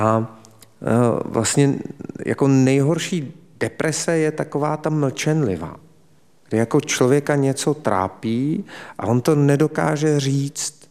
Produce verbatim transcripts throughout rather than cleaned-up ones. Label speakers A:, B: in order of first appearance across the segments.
A: A vlastně jako nejhorší deprese je taková ta mlčenlivá, kdy jako člověka něco trápí a on to nedokáže říct,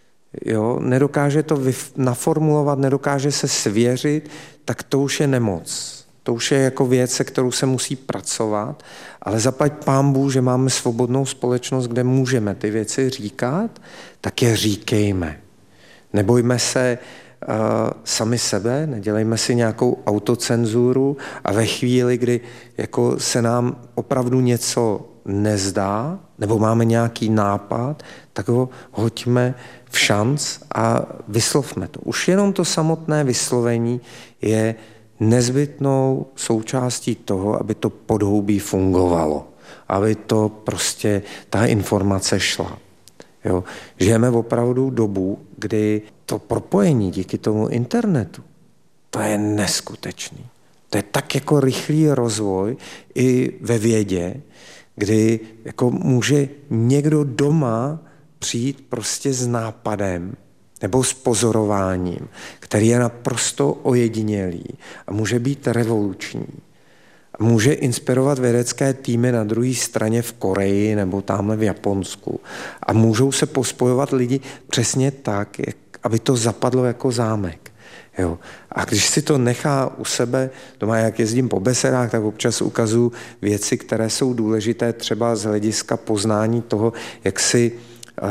A: jo? Nedokáže to naformulovat, nedokáže se svěřit, tak to už je nemoc. To už je jako věc, se kterou se musí pracovat, ale zaplať pánbůh, že máme svobodnou společnost, kde můžeme ty věci říkat, tak je říkejme. Nebojme se uh, sami sebe, nedělejme si nějakou autocenzuru a ve chvíli, kdy jako se nám opravdu něco nezdá, nebo máme nějaký nápad, tak ho hoďme v šanc a vyslovme to. Už jenom to samotné vyslovení je nezbytnou součástí toho, aby to podhoubí fungovalo, aby to prostě ta informace šla. Jo. Žijeme opravdu dobu, kdy to propojení díky tomu internetu, to je neskutečný. To je tak jako rychlý rozvoj i ve vědě, kdy jako může někdo doma přijít prostě s nápadem nebo s pozorováním, který je naprosto ojedinělý a může být revoluční. A může inspirovat vědecké týmy na druhé straně v Koreji nebo tamhle v Japonsku. A můžou se pospojovat lidi přesně tak, jak, aby to zapadlo jako zámek. Jo. A když si to nechá u sebe, doma jak jezdím po besedách, tak občas ukazuju věci, které jsou důležité třeba z hlediska poznání toho, jak si uh,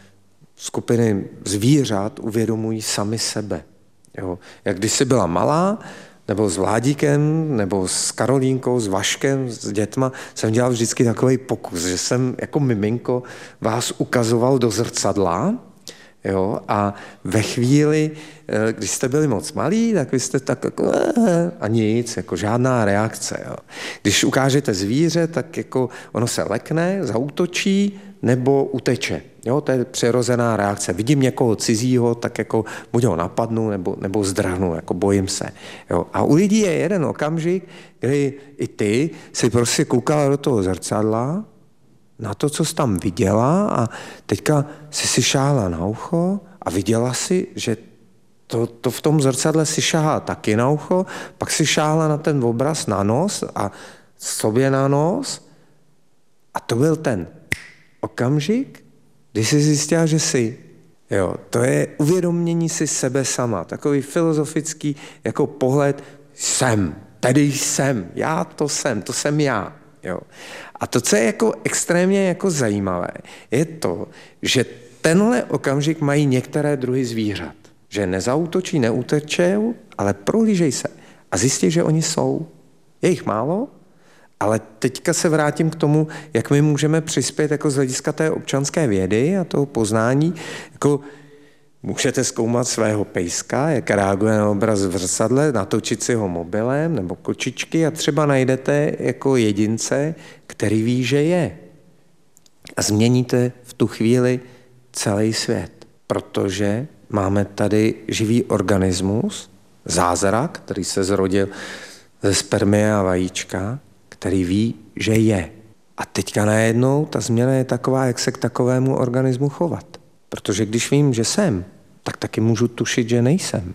A: skupiny zvířat uvědomují sami sebe. Jo. Jak když jsi byla malá, nebo s Vládíkem, nebo s Karolínkou, s Vaškem, s dětma, jsem dělal vždycky takový pokus, že jsem jako miminko vás ukazoval do zrcadla, jo, a ve chvíli, když jste byli moc malí, tak vy jste tak jako a nic, jako žádná reakce. Jo. Když ukážete zvíře, tak jako ono se lekne, zaútočí nebo uteče. Jo, to je přirozená reakce. Vidím někoho cizího, tak jako buď ho napadnu, nebo, nebo zdrhnu, jako bojím se. Jo. A u lidí je jeden okamžik, kdy i ty si prostě koukala do toho zrcadla, na to, co jsi tam viděla a teďka jsi si šáhla na ucho a viděla si, že to, to v tom zrcadle si šáhla taky na ucho, pak si šáhla na ten obraz na nos a sobě na nos a to byl ten okamžik, kdy jsi zjistila, že jsi. Jo, to je uvědomění si sebe sama, takový filozofický jako pohled, jsem, tady jsem, já to jsem, to jsem já. Jo. A to, co je jako extrémně jako zajímavé, je to, že tenhle okamžik mají některé druhy zvířat. Že nezautočí, neutečou, ale prohlížej se a zjistí, že oni jsou. Je jich málo, ale teďka se vrátím k tomu, jak my můžeme přispět jako z hlediska té občanské vědy a toho poznání. Jako můžete zkoumat svého pejska, jak reaguje na obraz v zrcadle, natočit si ho mobilem nebo kočičky a třeba najdete jako jedince, který ví, že je. A změníte v tu chvíli celý svět, protože máme tady živý organismus, zázrak, který se zrodil ze spermie a vajíčka, který ví, že je. A teďka najednou ta změna je taková, jak se k takovému organismu chovat. Protože když vím, že jsem, tak taky můžu tušit, že nejsem.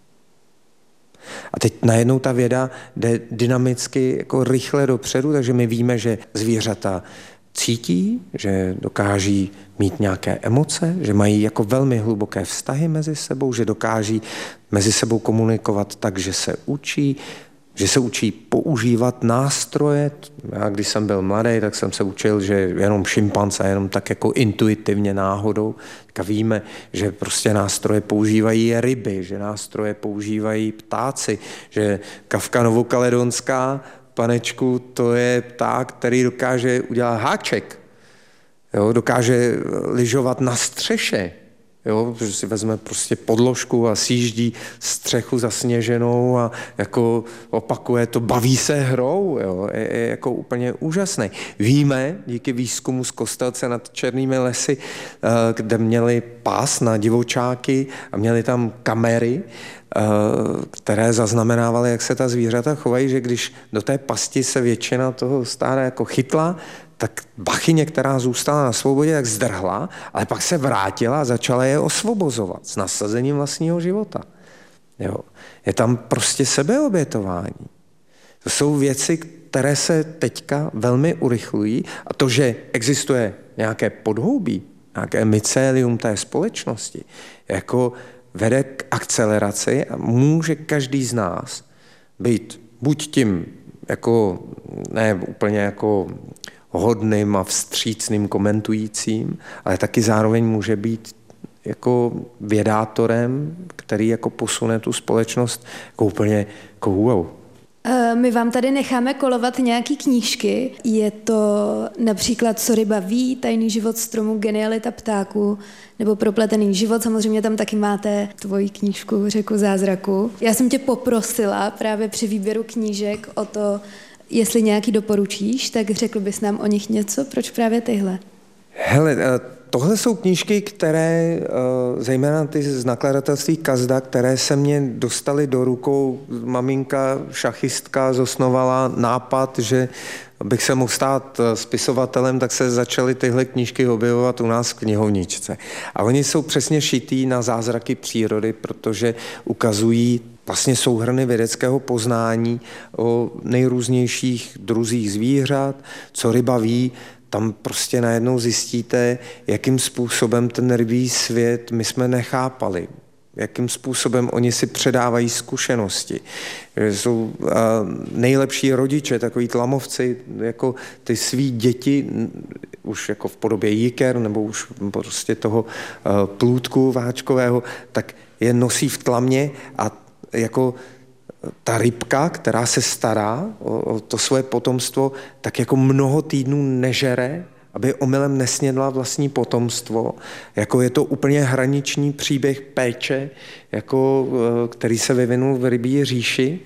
A: A teď najednou ta věda jde dynamicky jako rychle dopředu, takže my víme, že zvířata cítí, že dokáží mít nějaké emoce, že mají jako velmi hluboké vztahy mezi sebou, že dokáží mezi sebou komunikovat tak, že se učí, že se učí používat nástroje. Já když jsem byl mladý, tak jsem se učil, že jenom šimpanze, jenom tak jako intuitivně náhodou. Tak víme, že prostě nástroje používají ryby, že nástroje používají ptáci, že kavka novokaledonská, panečku, to je pták, který dokáže udělat háček. Jo, dokáže lyžovat na střeše. Jo, protože si vezme prostě podložku a sjíždí střechu zasněženou a jako opakuje to, baví se hrou, jo, je, je jako úplně úžasný. Víme, díky výzkumu z Kostelce nad Černými lesy, kde měli pás na divočáky a měli tam kamery, které zaznamenávaly, jak se ta zvířata chovají, že když do té pasti se většina toho stáda jako chytla, tak bachyně, která zůstala na svobodě, tak zdrhla, ale pak se vrátila a začala je osvobozovat s nasazením vlastního života. Jo. Je tam prostě sebeobětování. To jsou věci, které se teďka velmi urychlují a to, že existuje nějaké podhoubí, nějaké mycélium té společnosti, jako vede k akceleraci a může každý z nás být buď tím jako, ne úplně jako hodným a vstřícným komentujícím, ale taky zároveň může být jako vědátorem, který jako posune tu společnost jako úplně jako wow.
B: My vám tady necháme kolovat nějaký knížky. Je to například Co ryba ví, Tajný život stromu, Genialita ptáků nebo Propletený život. Samozřejmě tam taky máte tvoji knížku Řeku zázraku. Já jsem tě poprosila právě při výběru knížek o to, jestli nějaký doporučíš, tak řekl bys nám o nich něco. Proč právě tyhle?
A: Hele, tohle jsou knížky, které, zejména ty z nakladatelství Kazda, které se mě dostaly do rukou. Maminka, šachistka, zosnovala nápad, že bych se mohl stát spisovatelem, tak se začaly tyhle knížky objevovat u nás v knihovničce. A oni jsou přesně šitý na zázraky přírody, protože ukazují vlastně souhrny vědeckého poznání o nejrůznějších druzích zvířat, co ryba ví. Tam prostě najednou zjistíte, jakým způsobem ten rybí svět my jsme nechápali. Jakým způsobem oni si předávají zkušenosti. Jsou uh, nejlepší rodiče, takový tlamovci, jako ty svý děti, už jako v podobě jiker, nebo už prostě toho uh, plůdku váčkového, tak je nosí v tlamě a jako ta rybka, která se stará o, o to svoje potomstvo, tak jako mnoho týdnů nežere, aby omylem nesnědla vlastní potomstvo. Jako je to úplně hraniční příběh péče, jako, který se vyvinul v rybí říši.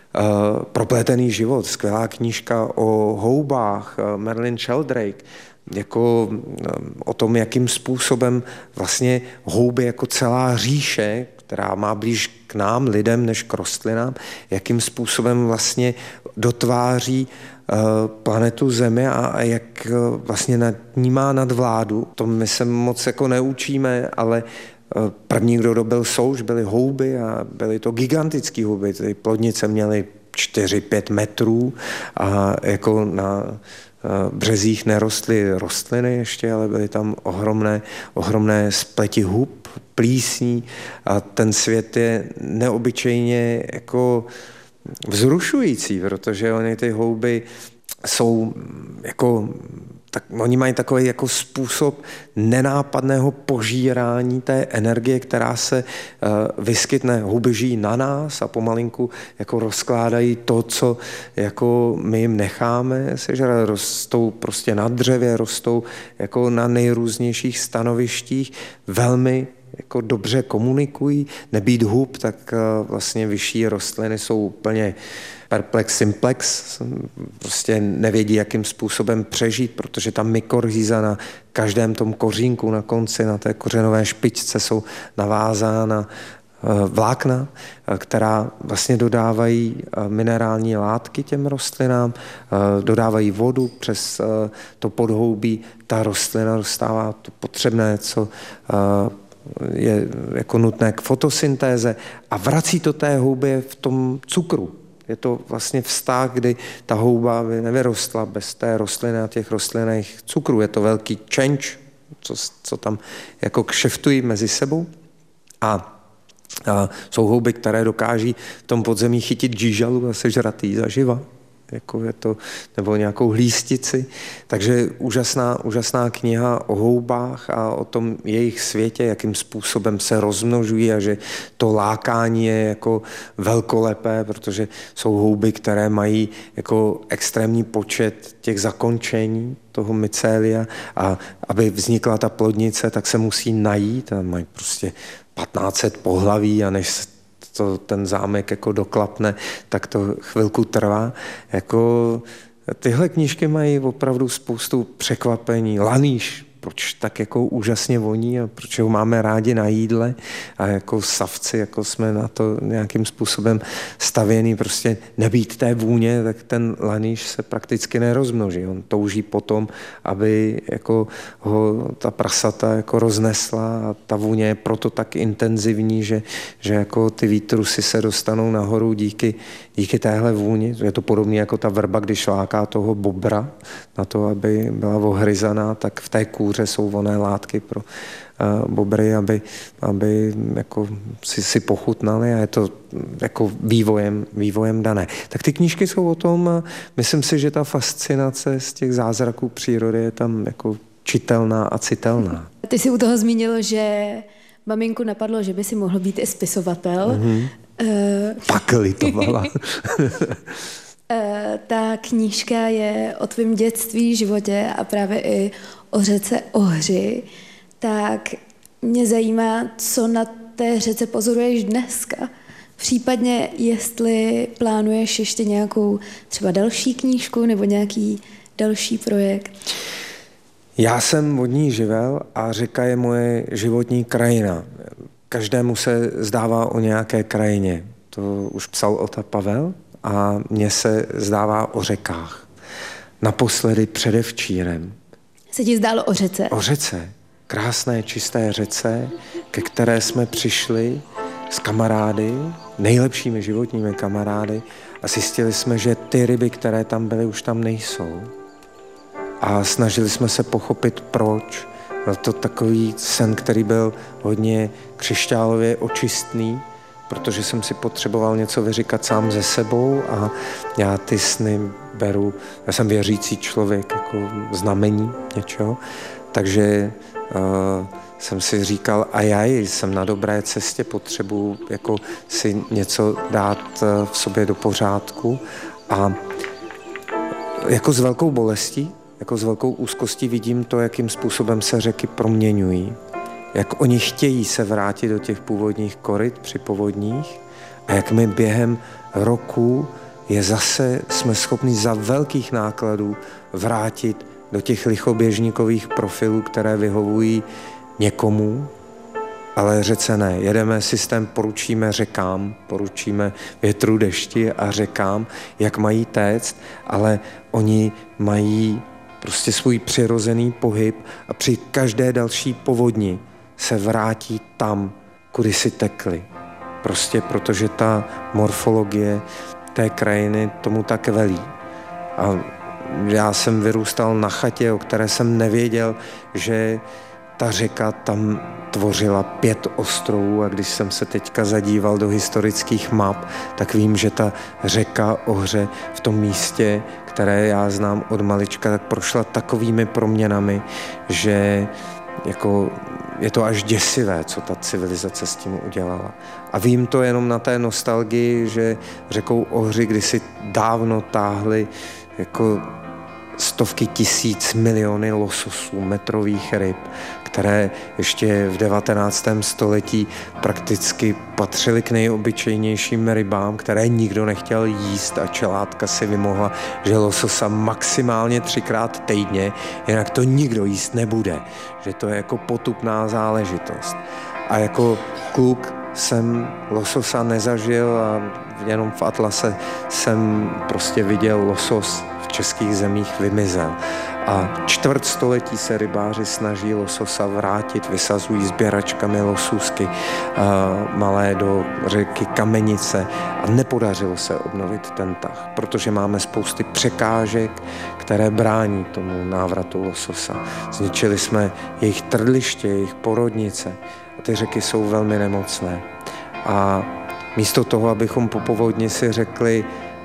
A: Propletený život, skvělá knížka o houbách, Merlin Sheldrake, jako o tom, jakým způsobem vlastně houby jako celá říše, která má blíž k nám, lidem, než k rostlinám, jakým způsobem vlastně dotváří planetu Zemi a jak vlastně nad ní má nadvládu. To my se moc jako neučíme, ale první, kdo dobil souš, byly houby a byly to gigantické houby. Ty plodnice měly čtyři pět metrů a jako na březích nerostly rostliny ještě, ale byly tam ohromné, ohromné spleti hub, plísní a ten svět je neobyčejně jako vzrušující, protože oni ty houby jsou jako, tak oni mají takový jako způsob nenápadného požírání té energie, která se uh, vyskytne. Houby žijí na nás a pomalinku jako rozkládají to, co jako my jim necháme sežrat. Rostou prostě na dřevě, rostou jako na nejrůznějších stanovištích, velmi jako dobře komunikují. Nebýt hub, tak vlastně vyšší rostliny jsou úplně perplex simplex, prostě nevědí, jakým způsobem přežít, protože ta mykorhiza na každém tom kořínku na konci, na té kořenové špičce jsou navázána vlákna, která vlastně dodávají minerální látky těm rostlinám, dodávají vodu přes to podhoubí, ta rostlina dostává to potřebné, co je jako nutné k fotosyntéze a vrací to té houbě v tom cukru. Je to vlastně vztah, kdy ta houba by nevyrostla bez té rostliny a těch rostlinných cukrů. Je to velký change, co, co tam jako kšeftují mezi sebou. A, a jsou houby, které dokáží v tom podzemí chytit džížalu a sežrat jí zaživa. Jako je to, nebo nějakou hlístici. Takže úžasná, úžasná kniha o houbách a o tom jejich světě, jakým způsobem se rozmnožují a že to lákání je jako velkolepé, protože jsou houby, které mají jako extrémní počet těch zakončení toho mycélia a aby vznikla ta plodnice, tak se musí najít a mají prostě patnáct set pohlaví a než to ten zámek jako doklapne, tak to chvilku trvá. Jako tyhle knížky mají opravdu spoustu překvapení. Laníš, proč tak jako úžasně voní a proč ho máme rádi na jídle a jako savci, jako jsme na to nějakým způsobem stavěný, prostě nebýt té vůně, tak ten lanýž se prakticky nerozmnoží. On touží potom, aby jako ho ta prasata jako roznesla a ta vůně je proto tak intenzivní, že, že jako ty výtrusy se dostanou nahoru díky, díky téhle vůni. Je to podobné jako ta vrba, když láká toho bobra na to, aby byla ohryzaná, tak v té kůře jsou vonné látky pro uh, bobry, aby, aby jako si, si pochutnali a je to jako vývojem, vývojem dané. Tak ty knížky jsou o tom a myslím si, že ta fascinace z těch zázraků přírody je tam jako čitelná a citelná.
B: Ty jsi u toho zmínil, že maminku napadlo, že by si mohl být i spisovatel. Mm-hmm. Uh...
A: Pak litovala.
B: Ta knížka je o tvém dětství, životě a právě i o řece Ohři. Tak mě zajímá, co na té řece pozoruješ dneska. Případně, jestli plánuješ ještě nějakou třeba další knížku nebo nějaký další projekt.
A: Já jsem vodní živel a řeka je moje životní krajina. Každému se zdává o nějaké krajině. To už psal Ota Pavel. A mně se zdává o řekách. Naposledy předevčírem.
B: Se ti zdálo o řece?
A: O řece. Krásné, čisté řece, ke které jsme přišli s kamarády, nejlepšími životními kamarády a zjistili jsme, že ty ryby, které tam byly, už tam nejsou. A snažili jsme se pochopit, proč. Byl to takový sen, který byl hodně křišťálově očistný, protože jsem si potřeboval něco vyříkat sám ze sebou a já ty sny beru, já jsem věřící člověk, jako znamení něčeho, takže uh, jsem si říkal, a já jsem na dobré cestě, potřebuji jako si něco dát v sobě do pořádku a jako s velkou bolestí, jako s velkou úzkostí vidím to, jakým způsobem se řeky proměňují. Jak oni chtějí se vrátit do těch původních koryt při povodních a jak my během roku je zase jsme schopni za velkých nákladů vrátit do těch lichoběžníkových profilů, které vyhovují někomu, ale řece ne. Jedeme systém, poručíme řekám, poručíme větru, dešti a řekám, jak mají téct, ale oni mají prostě svůj přirozený pohyb a při každé další povodni se vrátí tam, kudy si tekli. Prostě protože ta morfologie té krajiny tomu tak velí. A já jsem vyrůstal na chatě, o které jsem nevěděl, že ta řeka tam tvořila pět ostrovů a když jsem se teďka zadíval do historických map, tak vím, že ta řeka Ohře v tom místě, které já znám od malička, tak prošla takovými proměnami, že jako je to až děsivé, co ta civilizace s tím udělala. A vím to jenom na té nostalgii, že řekou Ohři kdysi dávno táhly jako stovky tisíc, miliony lososů, metrových ryb, které ještě v devatenáctém století prakticky patřily k nejobyčejnějším rybám, které nikdo nechtěl jíst a čelátka si vymohla, že lososa maximálně třikrát týdně, jinak to nikdo jíst nebude, že to je jako potupná záležitost. A jako kluk jsem lososa nezažil a jenom v Atlase jsem prostě viděl losos v českých zemích vymizel. A čtvrt století se rybáři snaží lososa vrátit, vysazují sběračkami losůsky malé do řeky Kamenice a nepodařilo se obnovit ten tah, protože máme spousty překážek, které brání tomu návratu lososa. Zničili jsme jejich trdliště, jejich porodnice a ty řeky jsou velmi nemocné. A místo toho, abychom po povodni si řekli,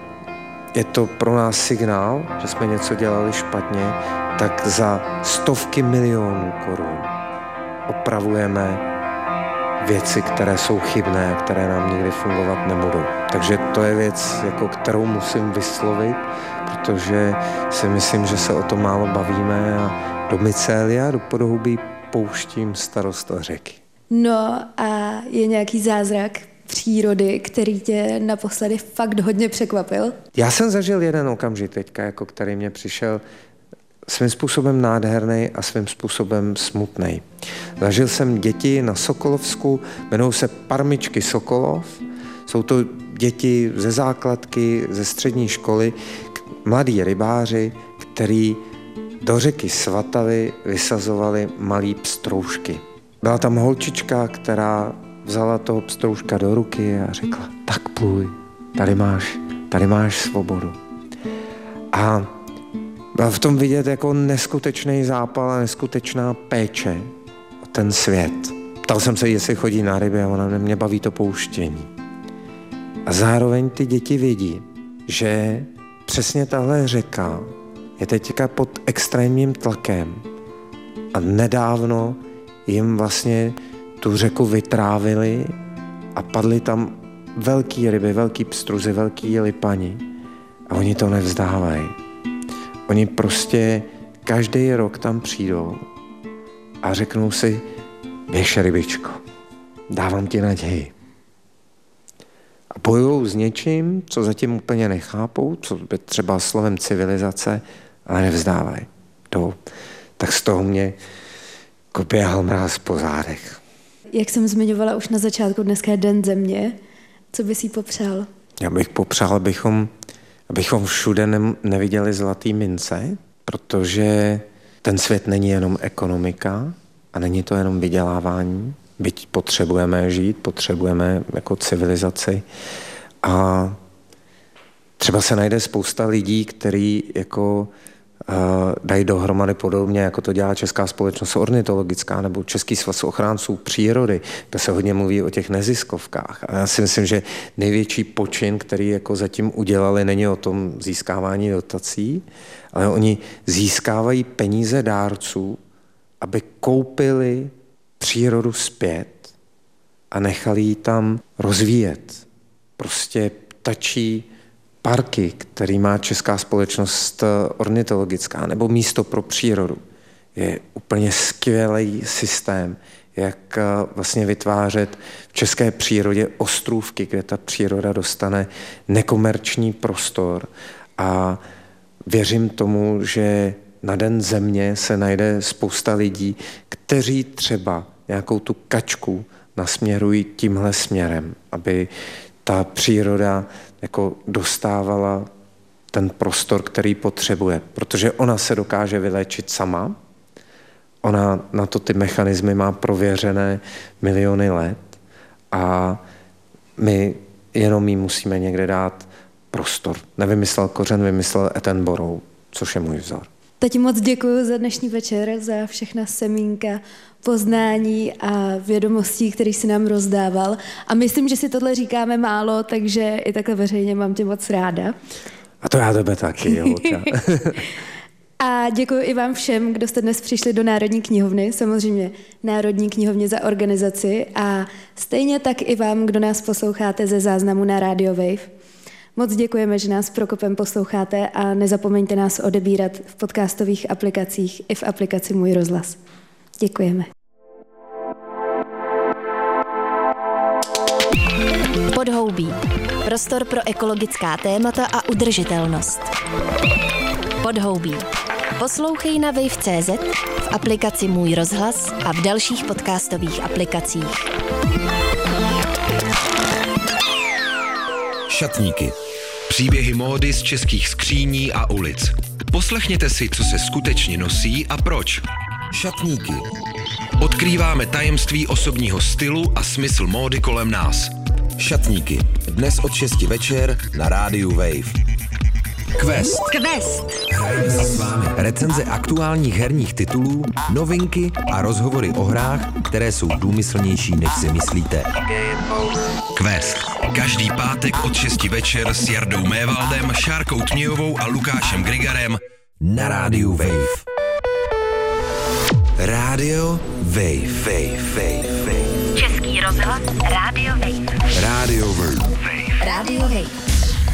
A: je to pro nás signál, že jsme něco dělali špatně, tak za stovky milionů korun opravujeme věci, které jsou chybné, které nám nikdy fungovat nebudou. Takže to je věc, jako kterou musím vyslovit, protože si myslím, že se o tom málo bavíme a do mycélia, do podhoubí pouštím starost o řeky.
B: No a je nějaký zázrak přírody, který tě naposledy fakt hodně překvapil?
A: Já jsem zažil jeden okamžik teďka, jako který mě přišel svým způsobem nádherný a svým způsobem smutný. Zažil jsem děti na Sokolovsku, jmenují se Parmičky Sokolov. Jsou to děti ze základky, ze střední školy, mladí rybáři, který do řeky Svatavy vysazovali malý pstroužky. Byla tam holčička, která vzala toho pstroužka do ruky a řekla, tak pluj, tady máš, tady máš svobodu. A byl v tom vidět jako neskutečný zápal a neskutečná péče o ten svět. Ptal jsem se, jestli chodí na ryby a ona mě baví to pouštění. A zároveň ty děti vědí, že přesně tahle řeka je teďka pod extrémním tlakem a nedávno jim vlastně tu řeku vytrávili a padly tam velký ryby, velký pstruzy, velký lipani a oni to nevzdávají. Oni prostě každý rok tam přijdou a řeknou si, běž rybičko, dávám ti naději. A bojují s něčím, co zatím úplně nechápou, co je třeba slovem civilizace, ale nevzdávají. To, tak z toho mě jako běhal mráz po zádech.
B: Jak jsem zmiňovala už na začátku, dneska je Den země. Co bys jí popřál?
A: Já bych popřál, abychom, abychom všude ne, neviděli zlatý mince, protože ten svět není jenom ekonomika a není to jenom vydělávání, byť potřebujeme žít, potřebujeme jako civilizaci a třeba se najde spousta lidí, který jako uh, dají dohromady podobně, jako to dělá Česká společnost ornitologická nebo Český svaz ochránců přírody, kde se hodně mluví o těch neziskovkách. A já si myslím, že největší počin, který jako zatím udělali, není o tom získávání dotací, ale oni získávají peníze dárců, aby koupili přírodu zpět a nechali ji tam rozvíjet. Prostě ptačí parky, který má Česká společnost ornitologická, nebo místo pro přírodu. Je úplně skvělý systém, jak vlastně vytvářet v české přírodě ostrůvky, kde ta příroda dostane nekomerční prostor. A věřím tomu, že na Den země se najde spousta lidí, kteří třeba nějakou tu kačku nasměrují tímhle směrem, aby ta příroda jako dostávala ten prostor, který potřebuje, protože ona se dokáže vyléčit sama, ona na to ty mechanismy má prověřené miliony let a my jenom jí musíme někde dát prostor. Nevymyslel kořen, vymyslel Attenborough, což je můj vzor.
B: Tati, moc děkuji za dnešní večer, za všechna semínka poznání a vědomostí, který si nám rozdával. A myslím, že si tohle říkáme málo, takže i takhle veřejně mám tě moc ráda.
A: A to já tebe taky, jo.
B: A děkuji i vám všem, kdo jste dnes přišli do Národní knihovny, samozřejmě Národní knihovně za organizaci a stejně tak i vám, kdo nás posloucháte ze záznamu na Radio Wave. Moc děkujeme, že nás Prokopem posloucháte a nezapomeňte nás odebírat v podcastových aplikacích i v aplikaci Můj rozhlas. Děkujeme.
C: Podhoubí. Prostor pro ekologická témata a udržitelnost. Podhoubí. Poslouchej na wave tečka cé zet, v aplikaci Můj rozhlas a v dalších podcastových aplikacích.
D: Šatníky. Příběhy módy z českých skříní a ulic. Poslechněte si, co se skutečně nosí a proč. Šatníky. Odkrýváme tajemství osobního stylu a smysl módy kolem nás. Šatníky. Dnes od šesti večer na rádiu Wave. Quest.
C: Quest.
D: Hrajeme s vámi recenze aktuálních herních titulů, novinky a rozhovory o hrách, které jsou důmyslnější, než si myslíte. Quest. Každý pátek od šesti večer s Jardou Mévaldem, Šárkou Tmějovou a Lukášem Grigarem na rádiu Wave. Rádio Wave. Wave. Wave. Wave.
C: Český rozhlas Radio Wave.
D: Rádio Wave.
C: Radio Wave.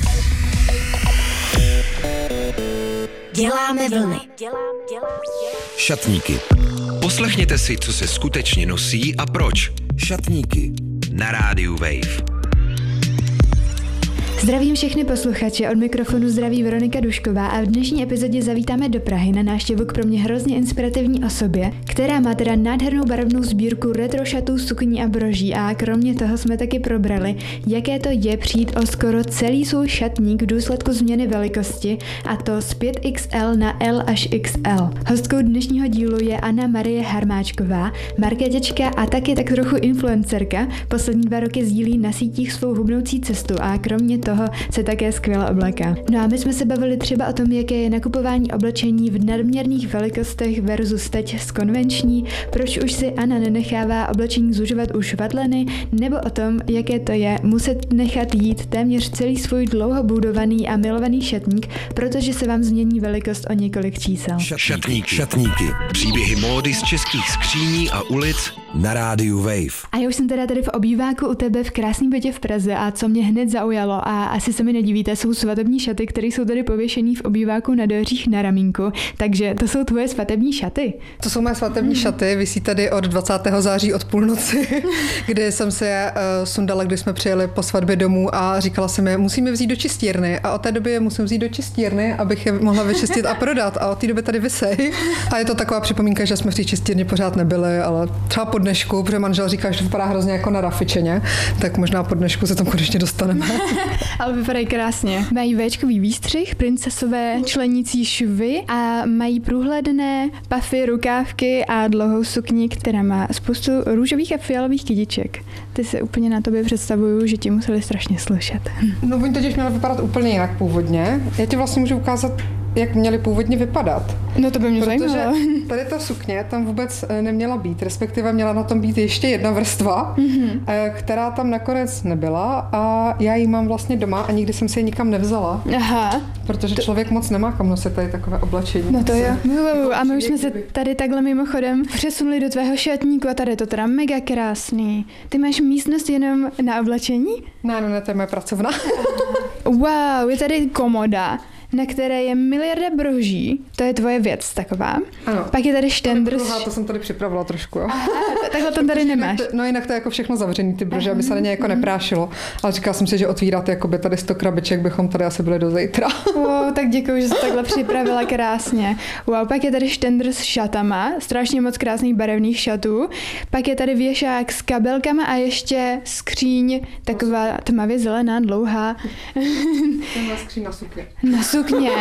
C: Děláme vlny.
D: Šatníky. Poslechněte si, co se skutečně nosí a proč. Šatníky na rádiu Wave.
E: Zdravím všechny posluchače, od mikrofonu zdraví Veronika Dušková a v dnešní epizodě zavítáme do Prahy na návštěvu k pro mě hrozně inspirativní osobě, která má teda nádhernou barevnou sbírku retro šatů, sukní a broží a kromě toho jsme taky probrali, jaké to je přijít o skoro celý svůj šatník v důsledku změny velikosti, a to z pět X L na L až X L. Hostkou dnešního dílu je Anna Marie Harmáčková, marketěčka a taky tak trochu influencerka. Poslední dva roky sdílí na sítích svou hubnoucí cestu a kromě toho se také skvěle obléká. No a my jsme se bavili třeba o tom, jaké je nakupování oblečení v nadměrných velikostech versus teď z konvenční, proč už si Anna nenechává oblečení zužovat u švadleny, nebo o tom, jaké to je muset nechat jít téměř celý svůj dlouho budovaný a milovaný šatník, protože se vám změní velikost o několik čísel.
D: Šatníky. Šatníky. Příběhy módy z českých skříní a ulic na rádiu Wave.
E: A já už jsem teda tady v obýváku u tebe v krásném bytě v Praze a co mě hned zaujalo a asi se mi nedivíte, jsou svatební šaty, které jsou tady pověšený v obýváku na dveřích na ramínku, takže to jsou tvoje svatební šaty.
F: To jsou moje svatební mm. šaty, visí tady od dvacátého září od půlnoci, kdy jsem si je uh, sundala, když jsme přijeli po svatbě domů a říkala jsem je, musíme vzít do čistírny a od té doby je musím vzít do čistírny, abych je mohla vyčistit a prodat a od té doby tady visej. A je to taková připomínka, že jsme v té čistírně pořád nebyli, ale třeba po dnešku, protože manžel říká, že to vypadá hrozně jako na rafičeně, tak možná po dnešku se tam konečně dostaneme.
E: Ale vypadají krásně. Mají véčkový výstřih, princesové členící švy a mají průhledné pafy, rukávky a dlouhou sukni, která má spoustu růžových a fialových kytiček. Ty se úplně na tobě představuju, že ti museli strašně slušet.
F: No oni totiž měli vypadat úplně jinak původně. Já ti vlastně můžu ukázat, jak měly původně vypadat.
E: No to by mě zajímalo.
F: Protože tady ta sukně tam vůbec neměla být, respektive měla na tom být ještě jedna vrstva, mm-hmm. která tam nakonec nebyla a já ji mám vlastně doma a nikdy jsem si ji nikam nevzala.
E: Aha.
F: Protože to... člověk moc nemá kam nosit tady takové oblečení.
E: No to jo. A my už jsme se tady takhle mimochodem přesunuli do tvého šatníku a tady je to teda mega krásný. Ty máš místnost jenom na oblečení?
F: Ne, ne, ne, to je moje pracovna.
E: Wow, je tady komoda, na které je miliarda broží, to je tvoje věc taková. Ano. Pak je tady štendr.
F: Aha, to jsem tady připravila trošku. Jo.
E: Aha, takhle to tady nemáš.
F: Jinak to, no jinak to je jako všechno zavřený, ty brože, aby se na ně jako neprášilo. Ale říkala jsem si, že otvírat jakoby tady sto krabiček bychom tady asi byli do zítra.
E: Wow, tak děkuji, že jsi takhle připravila krásně. Wow, pak je tady štendr s šatama, strašně moc krásných barevných šatů. Pak je tady věšák s kabelkama a ještě skříň, taková tmavě zelená, dlouhá.
F: Tenhle skříň na sukně.
E: Na sukně.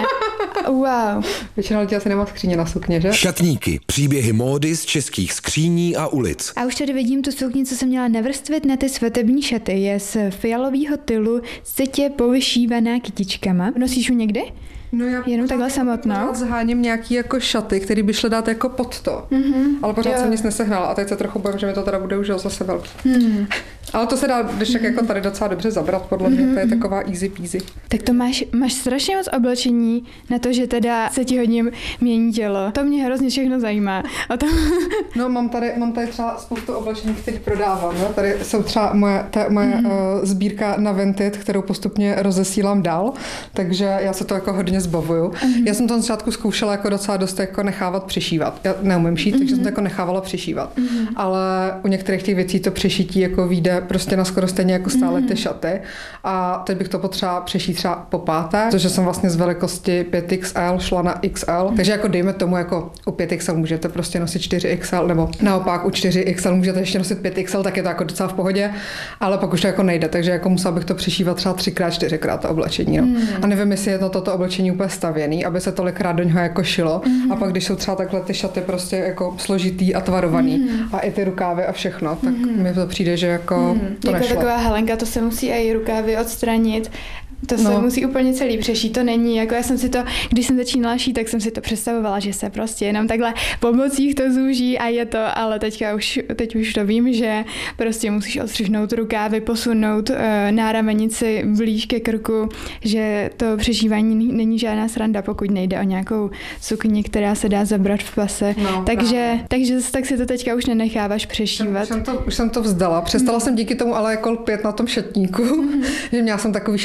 E: Wow.
F: Většina lidí asi nemá skříně na sukně, že?
D: Šatníky. Příběhy módy z českých skříní a ulic.
E: A už tady vidím tu sukni, co jsem měla navrstvit na ty svatební šaty. Je z fialového tylu, sytě povyšívaná kytičkama. Nosíš ji někdy?
F: No já
E: jenom takhle samotnou.
F: Pořád zháním nějaký jako šaty, který by šly dát jako pod to. Mm-hmm. Ale pořád jo. jsem nic nesehnala a teď se trochu bojím, že mi to teda bude už zase velký. Mm. Ale to se dá, když tak jako tady docela dobře zabrat, podle mě, mm-hmm. to je taková easy peasy.
E: Tak to máš, máš strašně moc oblečení na to, že teda se ti hodně mění tělo. To mě hrozně všechno zajímá. A to...
F: No mám tady, mám tady třeba spoustu oblečení, které prodávám. Jo? Tady jsou třeba moje, ta, moje mm-hmm. uh, sbírka na Vinted, kterou postupně rozesílám dál, takže já se to jako hodně zbavuju. Mm-hmm. Já jsem to na začátku zkoušela jako docela dost jako nechávat přišívat. Já neumím šít, mm-hmm. takže jsem to jako nechávala přišívat. Mm-hmm. Ale u některých těch věcí to přešití jako vyjde prostě na skoro stejně jako stále mm-hmm. ty šaty. A teď bych to potřeba přešít třeba po páté, protože jsem vlastně z velikosti pět X L šla na X L. Mm-hmm. Takže jako dejme tomu jako u pět X L můžete prostě nosit čtyři X L, nebo naopak u čtyři X L můžete ještě nosit pět X L, tak je to jako docela v pohodě, ale pak už to jako nejde, takže jako musela bych to přešívat třeba třikrát, čtyřikrát to oblečení. No. Mm-hmm. A nevím, jestli je to toto oblečení úplně stavěný, aby se tolikrát do něho jako šilo. Mm-hmm. A pak když jsou třeba takhle ty šaty prostě jako složitý a tvarovaný mm-hmm. a i ty rukávy a všechno, tak mm-hmm. mi to přijde, že jako mm-hmm. to
E: jako
F: nešlo.
E: Taková Helenka, to se musí i rukávy odstranit. To se no. musí úplně celý přešít, to není, jako já jsem si to, když jsem začínala šít, tak jsem si to představovala, že se prostě jenom takhle pomocích to zúží a je to, ale teďka už, teď už to vím, že prostě musíš odstřihnout rukávy, posunout uh, náramenici blíž ke krku, že to přešívání není žádná sranda, pokud nejde o nějakou sukni, která se dá zabrat v pase, no, takže, takže tak si to teďka už nenecháváš přešívat.
F: Už jsem to, už jsem to vzdala, přestala mm. jsem díky tomu ale jako lpět na tom šatníku, mm. že měla jsem takový šaty, který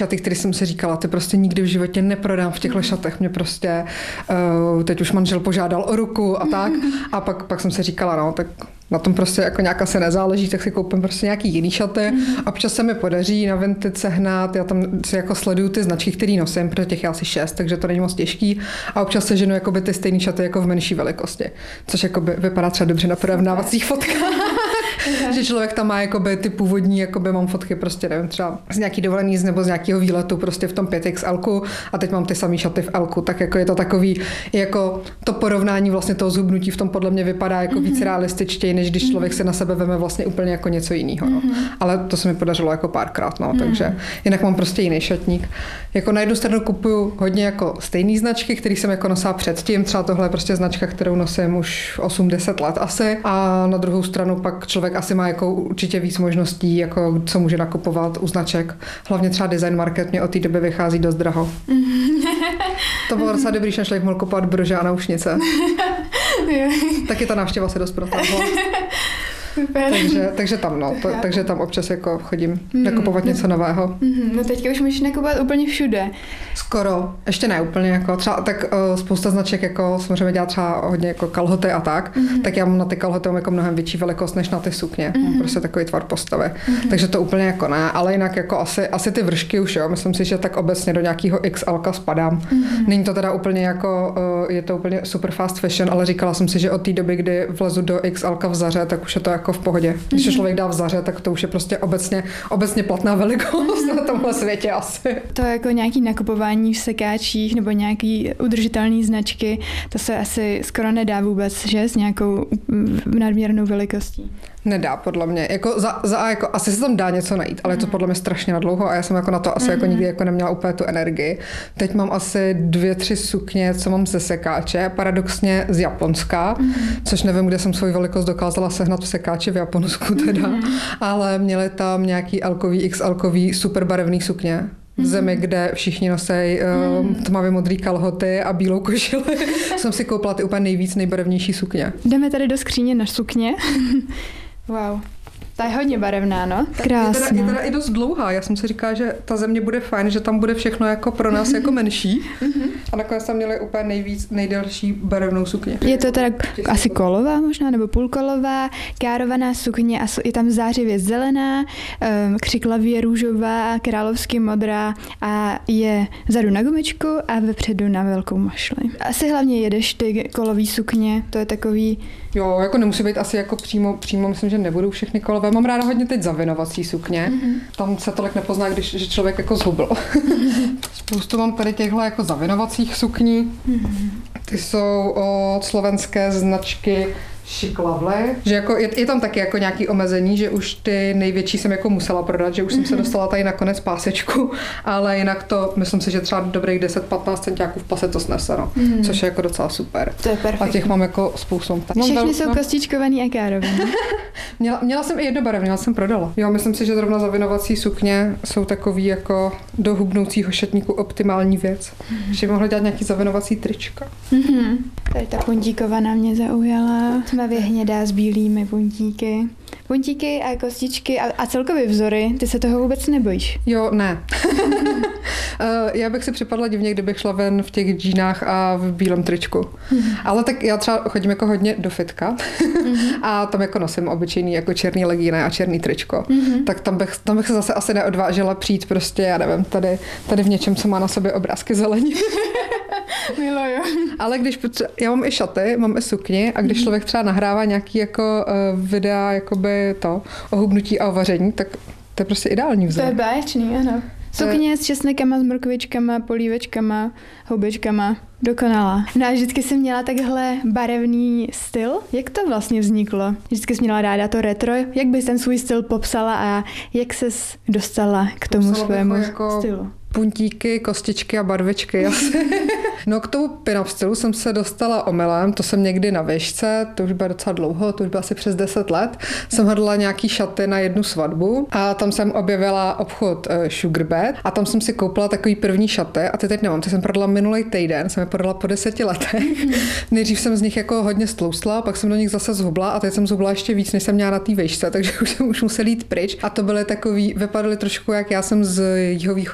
F: jsem si říkala, ty prostě nikdy v životě neprodám v těchto šatech, mě prostě uh, teď už manžel požádal o ruku a tak a pak, pak jsem si říkala, no tak na tom prostě jako nějak asi nezáleží, tak si koupím prostě nějaký jiný šaty. Mm-hmm. Občas se mi podaří na Vinted sehnat, já tam si jako sleduju ty značky, které nosím, protože těch je asi šest, takže to není moc těžký. A občas se ženu jakoby ty stejné šaty jako v menší velikosti, což jakoby vypadá třeba dobře na porovnávacích fotkách. Že člověk tam má jakoby ty původní, jakoby mám fotky prostě, nevím, třeba z nějaký dovolený nebo z nějakého výletu prostě v tom pět X L a teď mám ty samý šaty v L, tak jako je to takový, jako to porovnání vlastně toho zhubnutí v tom podle mě vypadá jako mm-hmm. víc realističtěji, než když člověk se na sebe veme vlastně úplně jako něco jiného. No. Mm-hmm. Ale to se mi podařilo jako párkrát, no, mm-hmm. takže jinak mám prostě jiný šatník. Jako na jednu stranu kupuju hodně jako stejný značky, který jsem jako nosila předtím, třeba tohle je prostě značka, kterou nosím už osm deset let asi, a na druhou stranu pak člověk asi má jako určitě víc možností, jako co může nakupovat u značek. Hlavně třeba Design Market mě od té doby vychází dost draho. To bylo docela dobrý, že člověk mohl kupovat brože a naušnice. Taky ta návštěva se dost protáhla. takže, takže tam, no. To, takže tam občas jako chodím nakupovat něco nového.
E: Mm-hmm. No teďka už můžeš nakupovat úplně všude.
F: Skoro. Ještě ne úplně jako. Třeba tak uh, spousta značek jako samozřejmě dělá třeba hodně jako kalhoty a tak. Mm-hmm. Tak já mám na ty kalhoty mám jako mnohem větší velikost než na ty sukně. Mm-hmm. Mám prostě takový tvar postavy. Mm-hmm. Takže to úplně jako ne. Ale jinak jako asi, asi ty vršky už jo. Myslím si, že tak obecně do nějakého X L spadám. Mm-hmm. Není to teda úplně jako, uh, je to úplně super fast fashion, ale říkala jsem si, že od té doby, kdy vlezu do X L v Zaře, tak už je to jako v pohodě. Když mm-hmm. člověk dá v Zaře, tak to už je prostě obecně, obecně platná velikost na tomhle světě asi.
E: To jako nějaký nakupování v sekáčích nebo nějaký udržitelný značky, to se asi skoro nedá vůbec, že? S nějakou nadměrnou velikostí.
F: Nedá, podle mě. Jako za, za jako asi se tam dá něco najít, ale je to podle mě strašně na dlouho a já jsem jako na to asi mm-hmm. jako nikdy jako neměla úplně tu energii. Teď mám asi dvě, tři sukně, co mám ze sekáče, paradoxně z Japonska, mm-hmm. což nevím, kde jsem svou velikost dokázala sehnat v sekáči v Japonsku teda, mm-hmm. ale měli tam nějaký L-kový, X L-kový super barevný sukně. V zemi, kde všichni nosej uh, tmavě modrý kalhoty a bílou košili. Jsem si koupila ty úplně nejvíc nejbarevnější sukně.
E: Jdeme tady do skříně na sukně. Wow. Ta je hodně barevná, no? Krásná.
F: Je teda, je teda i dost dlouhá. Já jsem si říkala, že ta země bude fajn, že tam bude všechno jako pro nás jako menší. A nakonec tam měli úplně nejvíc, nejdelší barevnou sukně.
E: Je to teda asi kolová možná, nebo půlkolová, károvaná sukně a je tam zářivě zelená, křiklavě růžová, královsky modrá a je vzadu na gumičku a vepředu na velkou mašli. Asi hlavně jedeš ty kolový sukně, to je takový...
F: Jo, jako nemusí být asi jako přímo, přímo myslím, že nebudou všechny kolové. Mám ráda hodně teď zavinovací sukně. Mm-hmm. Tam se tolik nepozná, když že člověk jako zhubl. Mm-hmm. Spoustu mám tady těchto jako zavinovacích sukní. Mm-hmm. Ty jsou od slovenské značky Chic Lovely, že jako je, je tam taky jako nějaký omezení, že už ty největší jsem jako musela prodat, že už mm-hmm. jsem se dostala tady na konec pásečku, ale jinak to, myslím si, že třeba dobrých deset patnáct centiáků v pase to snese, no. Mm-hmm. Což je jako docela super.
E: To je perfektní.
F: A těch mám jako spoustu.
E: Všechny vel, jsou no. kostičkovaný a károvaný.
F: měla, měla jsem i jednobarevný, já jsem prodala. Jo, myslím si, že zrovna zavinovací sukně jsou takový jako do hubnoucího šatníku optimální věc. Mm-hmm. Že mohla dělat nějaký zavinovací trička.
E: Mm-hmm. Tady ta puntíkovaná mě zaujala. Tmavě hnědá s bílými puntíky. Puntíky a kostičky a, a celkově vzory, ty se toho vůbec nebojíš?
F: Jo, ne. Já bych si připadla divně, kdybych šla ven v těch džínách a v bílém tričku. Mm-hmm. Ale tak já třeba chodím jako hodně do fitka mm-hmm. a tam jako nosím obyčejný jako černý legíny a černý tričko. Mm-hmm. Tak tam bych, tam bych se zase asi neodvážila přijít prostě, já nevím, tady, tady v něčem, co má na sobě obrázky zelení.
E: Miluju.
F: Ale když potře- já mám i šaty, mám i sukni a když mm-hmm. člověk třeba nahrává nějaký jako uh, videa jakoby to o hubnutí a o vaření, tak to je prostě ideální vzor.
E: To je báječný, ano. Sukně s česnekama, s mrkvičkama, polívečkama, houbičkama. Dokonalá. No a vždycky jsem měla takhle barevný styl. Jak to vlastně vzniklo? Vždycky jsem měla ráda to retro. Jak bys ten svůj styl popsala a jak ses dostala k tomu popsala svému jako stylu?
F: Puntíky, kostičky a barvičky asi. No k tomu pin-up stylu jsem se dostala omylem, to jsem někdy na výšce, to už bylo docela dlouho, to už bylo asi přes deset let. Jsem hledala nějaký šaty na jednu svatbu a tam jsem objevila obchod Sugarbed a tam jsem si koupila takový první šaty a ty teď nemám, ty jsem prodala minulý týden, jsem je prodala po deseti letech. Nejdřív jsem z nich jako hodně stloustla, pak jsem do nich zase zhubla a teď jsem zhubla ještě víc, než jsem měla na té výšce, takže už jsem už musela jít pryč a to byly takový, vypadaly trošku jak já jsem z jihovýchodní Moravy.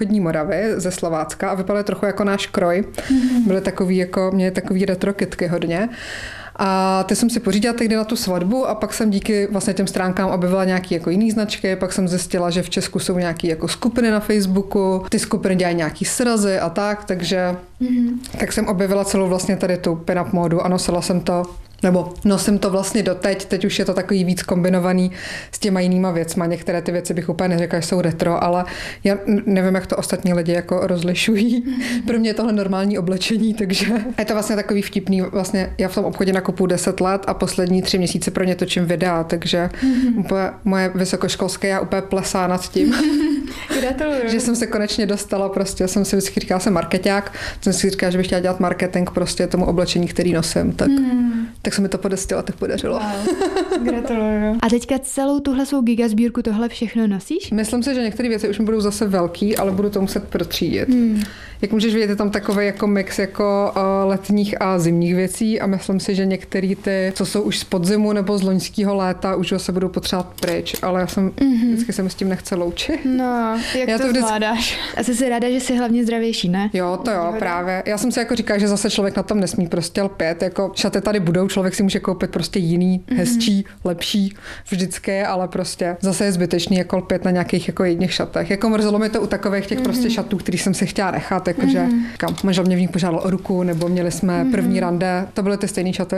F: Ostravy, ze Slovácka a vypadaly trochu jako náš kroj. Mm-hmm. Byly takový jako, měly takový retro kytky hodně. A ty jsem si pořídila tehdy na tu svatbu a pak jsem díky vlastně těm stránkám objevila nějaký jako jiný značky, pak jsem zjistila, že v Česku jsou nějaký jako skupiny na Facebooku, ty skupiny dělají nějaký srazy a tak, takže mm-hmm. tak jsem objevila celou vlastně tady tu pin-up módu a nosila jsem to, nebo nosím to vlastně doteď, teď už je to takový víc kombinovaný s těma jinýma věcma. Některé ty věci bych úplně neřekla, že jsou retro, ale já nevím, jak to ostatní lidi jako rozlišují. Pro mě je tohle normální oblečení, takže je to vlastně takový vtipný. Vlastně já v tom obchodě nakupuju deset let a poslední tři měsíce pro ně točím videa, takže mm-hmm. úplně moje vysokoškolské já úplně plesá nad tím.
E: Gratuluju.
F: Že jsem se konečně dostala, prostě jsem si vždycky říkala, jsem markeťák, jsem si říkala, že bych chtěla dělat marketing prostě tomu oblečení, který nosím, tak, mm. tak se mi to po deseti letech podařilo.
E: Wow. Gratuluju. A teďka celou tuhle svou gigasbírku tohle všechno nosíš?
F: Myslím si, že některé věci už mi budou zase velký, ale budu to muset protřídit. Mm. Jak můžeš vidět, je tam takový jako mix jako uh, letních a zimních věcí a myslím si, že některé ty, co jsou už z podzimu nebo z loňského léta, už se budou potřebovat pryč, ale já jsem mm-hmm. vždycky se mi s tím nechce loučit.
E: No, jak já to, to vždycky... zvládáš? A jsi si ráda, že jsi hlavně zdravější, ne?
F: Jo, to jo, právě. Já jsem si jako říkala, že zase člověk na tom nesmí prostě lpět, jako šaty tady budou, člověk si může koupit prostě jiný, mm-hmm. hezčí, lepší, vždycky, ale prostě zase je zbytečný jako lpět na nějakých jako jedních šatech. Jako mrzelo mi to u takových těch mm-hmm. prostě šatů, který jsem si chtěla nechat, jakože mm-hmm. kam manžel mě v nich požádal o ruku, nebo měli jsme mm-hmm. první rande, to byly ty stejné šaty.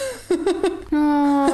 E: No.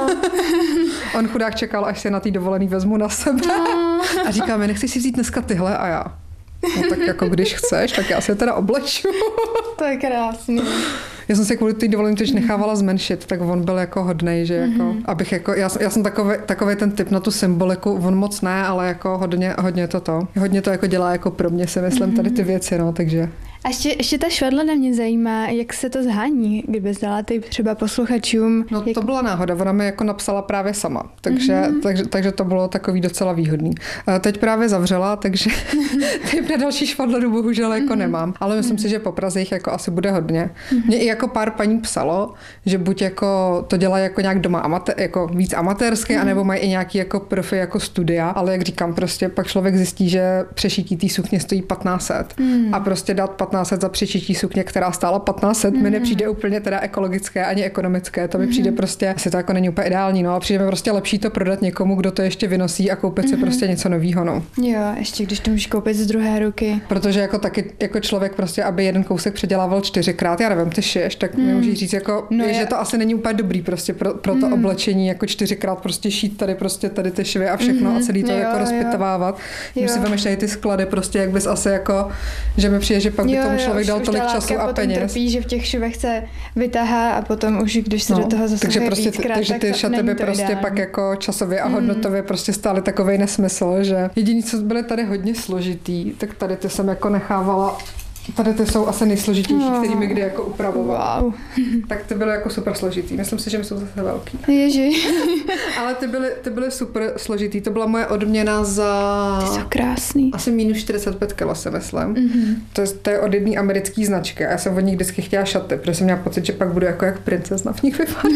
F: On chudák čekal, až se na té dovolený vezmu na sebe. No. A říká mi, nechci si vzít dneska tyhle a já. No tak jako když chceš, tak já se teda obleču. To
E: je krásný.
F: Já jsem se kvůli té dovolené teď nechávala zmenšit, tak on byl jako hodnej, že jako, mm-hmm. abych jako, já, já jsem takový, takový ten typ na tu symboliku, on moc ne, ale jako hodně, hodně to to. Hodně to jako dělá jako pro mě, si myslím, mm-hmm. tady ty věci, no, takže.
E: A ještě, ještě ta švadlena mě zajímá, jak se to zhání, kdyby dala ty třeba posluchačům.
F: No
E: jak...
F: to byla náhoda, ona mi jako napsala právě sama, takže, mm-hmm. takže, takže to bylo takový docela výhodný. Teď právě zavřela, takže teď na další švadlenu bohužel jako mm-hmm. nemám, ale myslím mm-hmm. si, že po Praze jich jako asi bude hodně. Mm-hmm. Mě i jako pár paní psalo, že buď jako to dělají jako nějak doma amatér, jako víc amatérsky, mm-hmm. anebo mají i nějaký jako profi jako studia, ale jak říkám, prostě pak člověk zjistí, že přešití té sukně stojí patnáct set mm-hmm. a prostě dát patnáct set za přešití sukně, která stála patnáct set, mm-hmm. mi nepřijde úplně teda ekologické ani ekonomické, to mi mm-hmm. přijde prostě, asi to jako není úplně ideální, no a přijde mi prostě lepší to prodat někomu, kdo to ještě vynosí a koupit mm-hmm. si prostě něco novýho, no.
E: Jo, ještě když to můžeš koupit z druhé ruky.
F: Protože jako taky jako člověk prostě, aby jeden kousek předělával čtyřikrát, já nevím, ty šiješ, tak mm. mi můžeš říct jako, no je, že to asi není úplně dobrý prostě pro, pro to mm. oblečení, jako čtyřikrát prostě šít tady prostě tady ty švy a všechno mm. a celý to jo, jako rozpitovávat. Když si vemeš tady ty sklady prostě, jak bys asi jako, že mi přijde, že pak by tomu člověk jo, dal tolik času a peněz.
E: Trpí, že v těch švech se vytahá a potom už, když se no, do toho zase
F: takže prostě,
E: víckrát,
F: takže ty
E: tak
F: šaty by prostě ideální. Pak jako časově a hodnotově mm. prostě stály takovej nesmysl, že jediný, co byly tady hodně složitý, tak tady ty jsem jako nechávala. Tady ty jsou asi nejsložitější, oh. který mi kdy jako upravoval. Wow. Tak ty byly jako super složitý. Myslím si, že my jsou zase velký.
E: Ježi.
F: Ale ty byly, ty byly super složitý. To byla moje odměna za...
E: Ty jsou krásný.
F: Asi minus čtyřicet pět kilo, si myslím. Mm-hmm. To, je, to je od jedné americké značky. A já jsem od nich vždycky chtěla šaty, protože jsem měla pocit, že pak budu jako jak princezna v nich vypadat.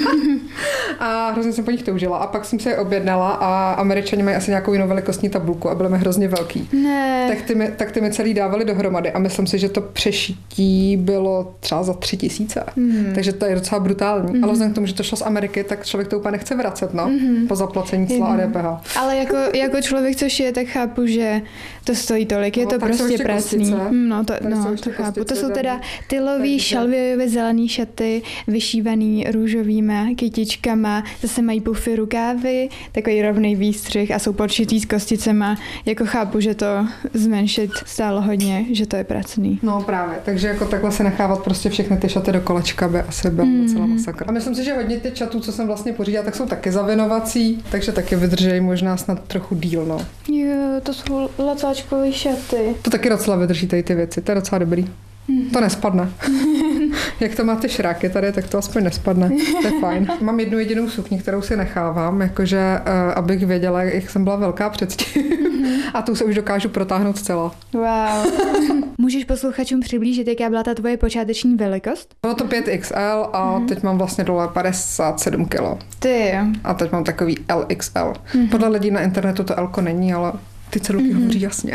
F: A hrozně jsem po nich toužila. A pak jsem se je objednala a Američani mají asi nějakou jinou velikostní tabulku a byly mi hrozně velký.
E: Ne.
F: Tak ty mi, tak ty mi celý dávali dohromady a myslím si, že to přešití bylo třeba za tři tisíce. Mm. Takže to je docela brutální. Mm. Ale vzhledem k tomu, že to šlo z Ameriky, tak člověk to úplně nechce vracet, no, mm. po zaplacení cla mm. a D P H.
E: Ale jako, jako člověk, co šije, tak chápu, že to stojí tolik. Je no, to prostě pracný. No, to, no, to chápu. To jsou teda tylový šalvějové zelený šaty, vyšívaný růžovýma kytičkama, zase mají pufy rukávy, takový rovný výstřih a jsou podšitý s kosticema. Jako chápu, že to zmenšit stálo hodně, že to je pracný.
F: No právě, takže jako takhle se nechávat prostě všechny ty šaty do kolečka by asi byl mm. docela masakr. A myslím si, že hodně těch šatů, co jsem vlastně pořídila, tak jsou taky zavinovací, takže taky vydrží možná snad trochu díl, no.
E: Jo, to jsou lacáčkové šaty.
F: To taky docela vydrží tady ty věci, to je docela dobrý. Mm. To nespadne. Jak to má ty šráky tady, tak to aspoň nespadne. To je fajn. Mám jednu jedinou sukni, kterou si nechávám, jakože uh, abych věděla, jak jsem byla velká předtím. A tu se už dokážu protáhnout celá.
E: Wow. Můžeš posluchačům přiblížit, jaká byla ta tvoje počáteční velikost?
F: Bylo to pět X L a mm. teď mám vlastně dole padesát sedm kilo.
E: Ty.
F: A teď mám takový L X L. Mm. Podle lidí na internetu to L-ko není, ale Ty cedulky mm-hmm. hovoří jasně.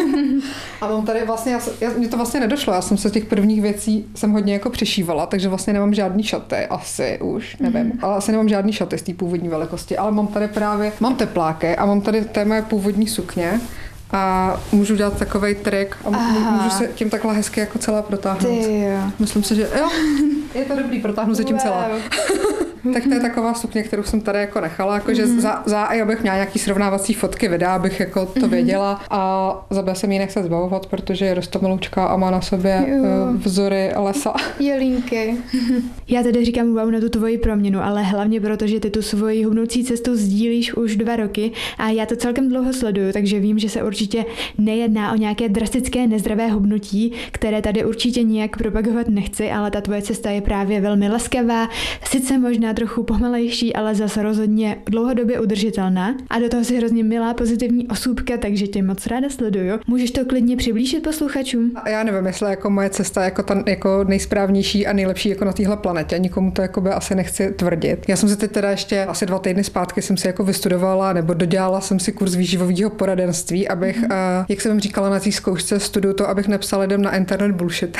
F: A mám tady vlastně, já, já, mně to vlastně nedošlo, já jsem se těch prvních věcí jsem hodně jako přešívala, takže vlastně nemám žádný šaty, asi už, nevím, mm-hmm. ale asi nemám žádný šaty z té původní velikosti, ale mám tady právě, mám tepláky a mám tady té moje původní sukně a můžu dělat takovej trik a Aha. můžu se tím takhle hezky jako celá protáhnout. Ty jo. Myslím si, že jo, je to dobrý, protáhnu se tím wow. celá. Tak to je taková sukně, kterou jsem tady jako nechala, jakože mm-hmm. za, za a abych měla nějaký srovnávací fotky, videa, abych jako to mm-hmm. věděla a za B jsem jí nechce zbavovat, protože je dost maloučká a má na sobě jo. vzory lesa.
E: Jelínky. Já tedy říkám wow na tu tvoji proměnu, ale hlavně proto, že ty tu svoji hubnoucí cestu sdílíš už dva roky a já to celkem dlouho sleduju, takže vím, že se určitě nejedná o nějaké drastické nezdravé hubnutí, které tady určitě nijak propagovat nechci, ale ta tvoje cesta je právě velmi laskavá, sice možná trochu pomalejší, ale zase rozhodně dlouhodobě udržitelná a do toho si hrozně milá pozitivní osůbka, takže tě moc ráda sleduju. Můžeš to klidně přiblížit posluchačům?
F: A já nevím, jestli jako moje cesta jako ta jako nejsprávnější a nejlepší jako na téhle planetě. Nikomu to jako by asi nechci tvrdit. Já jsem si teď teda ještě asi dva týdny zpátky jsem si jako vystudovala nebo dodělala jsem si kurz výživového poradenství, abych, mm. uh, jak jsem říkala na té zkoušce, studuju to, abych nepsala lidem na internet bullshit.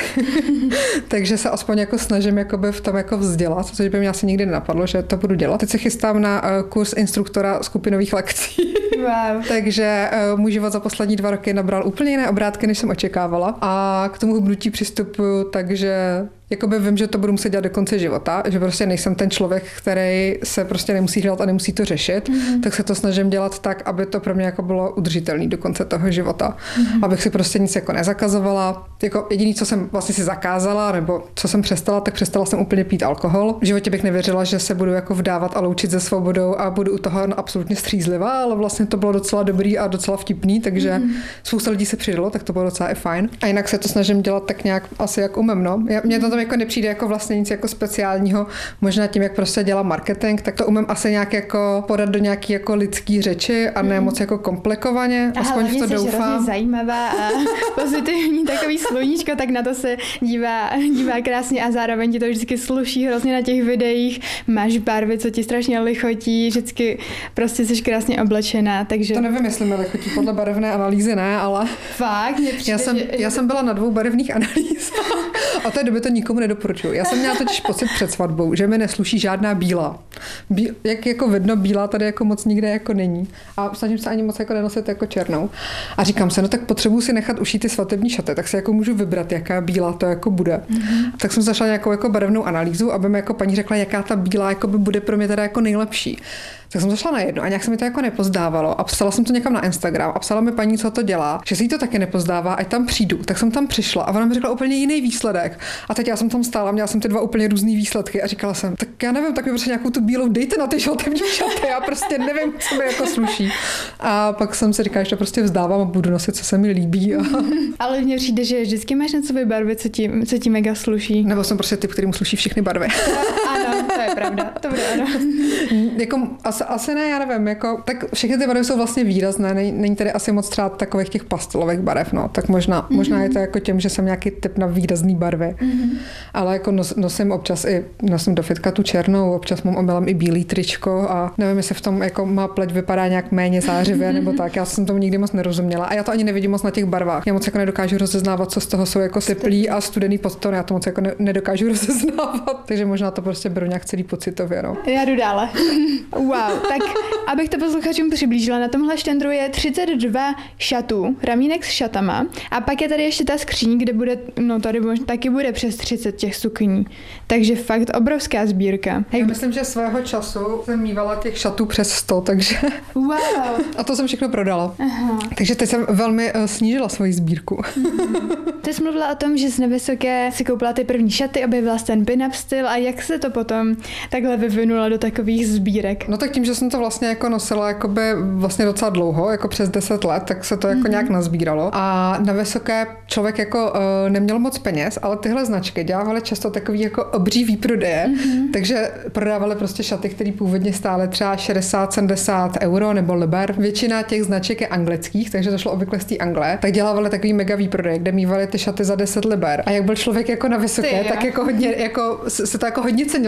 F: Takže se aspoň jako snažím jakoby v tom jako vzdělat, což by mě asi nikdy nenapadlo, že to budu dělat. Teď se chystám na uh, kurz instruktora skupinových lekcí.
E: Wow.
F: Takže uh, můj život za poslední dva roky nabral úplně jiné obrátky, než jsem očekávala. A k tomu hubnutí přistupuju, takže jakoby vím, že to budu muset dělat do konce života, že prostě nejsem ten člověk, který se prostě nemusí dělat a nemusí to řešit, mm-hmm. tak se to snažím dělat tak, aby to pro mě jako bylo udržitelné do konce toho života. Mm-hmm. Abych si prostě nic jako nezakazovala. Jako jediný, co jsem vlastně si zakázala, nebo co jsem přestala, tak přestala jsem úplně pít alkohol. V životě bych nevěřila, že se budu jako vdávat a loučit se svobodou a budu u toho absolutně střízlivá, ale vlastně to bylo docela dobrý a docela vtipný, takže mm-hmm. spousta lidí se přidalo, tak to bylo docela i fajn. A jinak se to snažím dělat tak nějak asi jak umím, no. Já, mě to tam jako nepřijde jako vlastně nic jako speciálního, možná tím, jak prostě dělám marketing, tak to umím asi nějak jako podat do nějaký jako lidský řeči a ne mm. moc jako komplikovaně,
E: Aha,
F: aspoň v to doufám.
E: Aha, zajímavá a pozitivní takový sluníčko, tak na to se dívá, dívá krásně a zároveň ti to vždycky sluší hrozně na těch videích, máš barvy, co ti strašně lichotí, vždycky prostě jsi krásně oblečená, takže...
F: To nevím, jestli mi lichotí podle barevné analýzy, ne, ale...
E: Fakt? Mě přijde,
F: já, jsem,
E: že...
F: já jsem byla na dvou barevných analýzách a té doby to nikomu nedoporučuju. Já jsem měla totiž pocit před svatbou, že mi nesluší žádná bílá. Bí, jak jako vidno, bílá tady jako moc nikde jako není. A snažím se ani moc jako nenosit jako černou. A říkám se, no tak potřebuji si nechat ušít ty svatební šaty, tak si jako můžu vybrat, jaká bílá to jako bude. Mm-hmm. Tak jsem zašla nějakou jako barevnou analýzu, aby mi jako paní řekla, jaká ta bílá jako by bude pro mě teda jako nejlepší. Tak jsem zašla na jedno a nějak se mi to jako nepozdávalo a psala jsem to někam na Instagram a psala mi paní, co to dělá, že si jí to taky nepozdává, ať tam přijdu. Tak jsem tam přišla a ona mi řekla úplně jiný výsledek. A teď já jsem tam stála, měla jsem ty dva úplně různý výsledky a říkala jsem, tak já nevím, tak mi prostě nějakou tu bílou dejte na ty žlutý šaty, já prostě nevím, co mi jako sluší. A pak jsem si říkala, že to prostě vzdávám a budu nosit, co se mi líbí. A...
E: Ale mně přijde, že vždycky máš na sobě barvy, co ti, co ti mega sluší.
F: Nebo jsem prostě typ, kterýmu sluší všechny barvy.
E: Ano, to je pravda. To bude ano.
F: Jako, asi, asi ne, já nevím, jako, tak všechny ty barvy jsou vlastně výrazné, není, není tady asi moc třeba takových těch pastelových barev, no, tak možná, mm-hmm. možná je to jako tím, že jsem nějaký typ na výrazný barvy, mm-hmm. ale jako nos, nosím občas i, nosím do fitka tu černou, občas mám omylem i bílý tričko a nevím, jestli v tom jako má pleť vypadá nějak méně zářivě nebo tak, já jsem tomu nikdy moc nerozuměla a já to ani nevidím moc na těch barvách, já moc jako nedokážu rozeznávat, co z toho jsou jako teplý a studený podton, já to moc jako ne, nedokážu rozeznávat, takže možná to prostě beru nějak celý pocitově, no.
E: Já jdu dále. Wow, tak abych to posluchačům přiblížila, na tomhle štendru je třicet dva šatů, ramínek s šatama a pak je tady ještě ta skříň, kde bude, no tady možná taky bude přes třicet těch sukní, takže fakt obrovská sbírka.
F: Já myslím, že svého času jsem mívala těch šatů přes sto, takže...
E: Wow.
F: A to jsem všechno prodala.
E: Aha.
F: Takže teď jsem velmi uh, snížila svoji sbírku.
E: Mm. Ty jsi mluvila o tom, že jsi na Vysoké si koupila ty první šaty, objevila jsi ten pin-up styl a jak se to potom takhle vyvinula do takových sbírek?
F: No tak tím, že jsem to vlastně jako nosila jakoby vlastně docela dlouho, jako přes deset let, tak se to jako mm-hmm. nějak nazbíralo. A na Vysoké člověk jako uh, neměl moc peněz, ale tyhle značky dělávaly často takový jako obří výprodeje, mm-hmm. takže prodávaly prostě šaty, které původně stály třeba šedesát sedmdesát euro nebo liber. Většina těch značek je anglických, takže to šlo obvykle z té Anglie, tak dělávaly takový mega výprodeje, kde mývaly ty šaty za deset liber. A jak byl člověk jako na Vysoké, ty, tak jako hodně, jako se to jako hodně cenil tady ty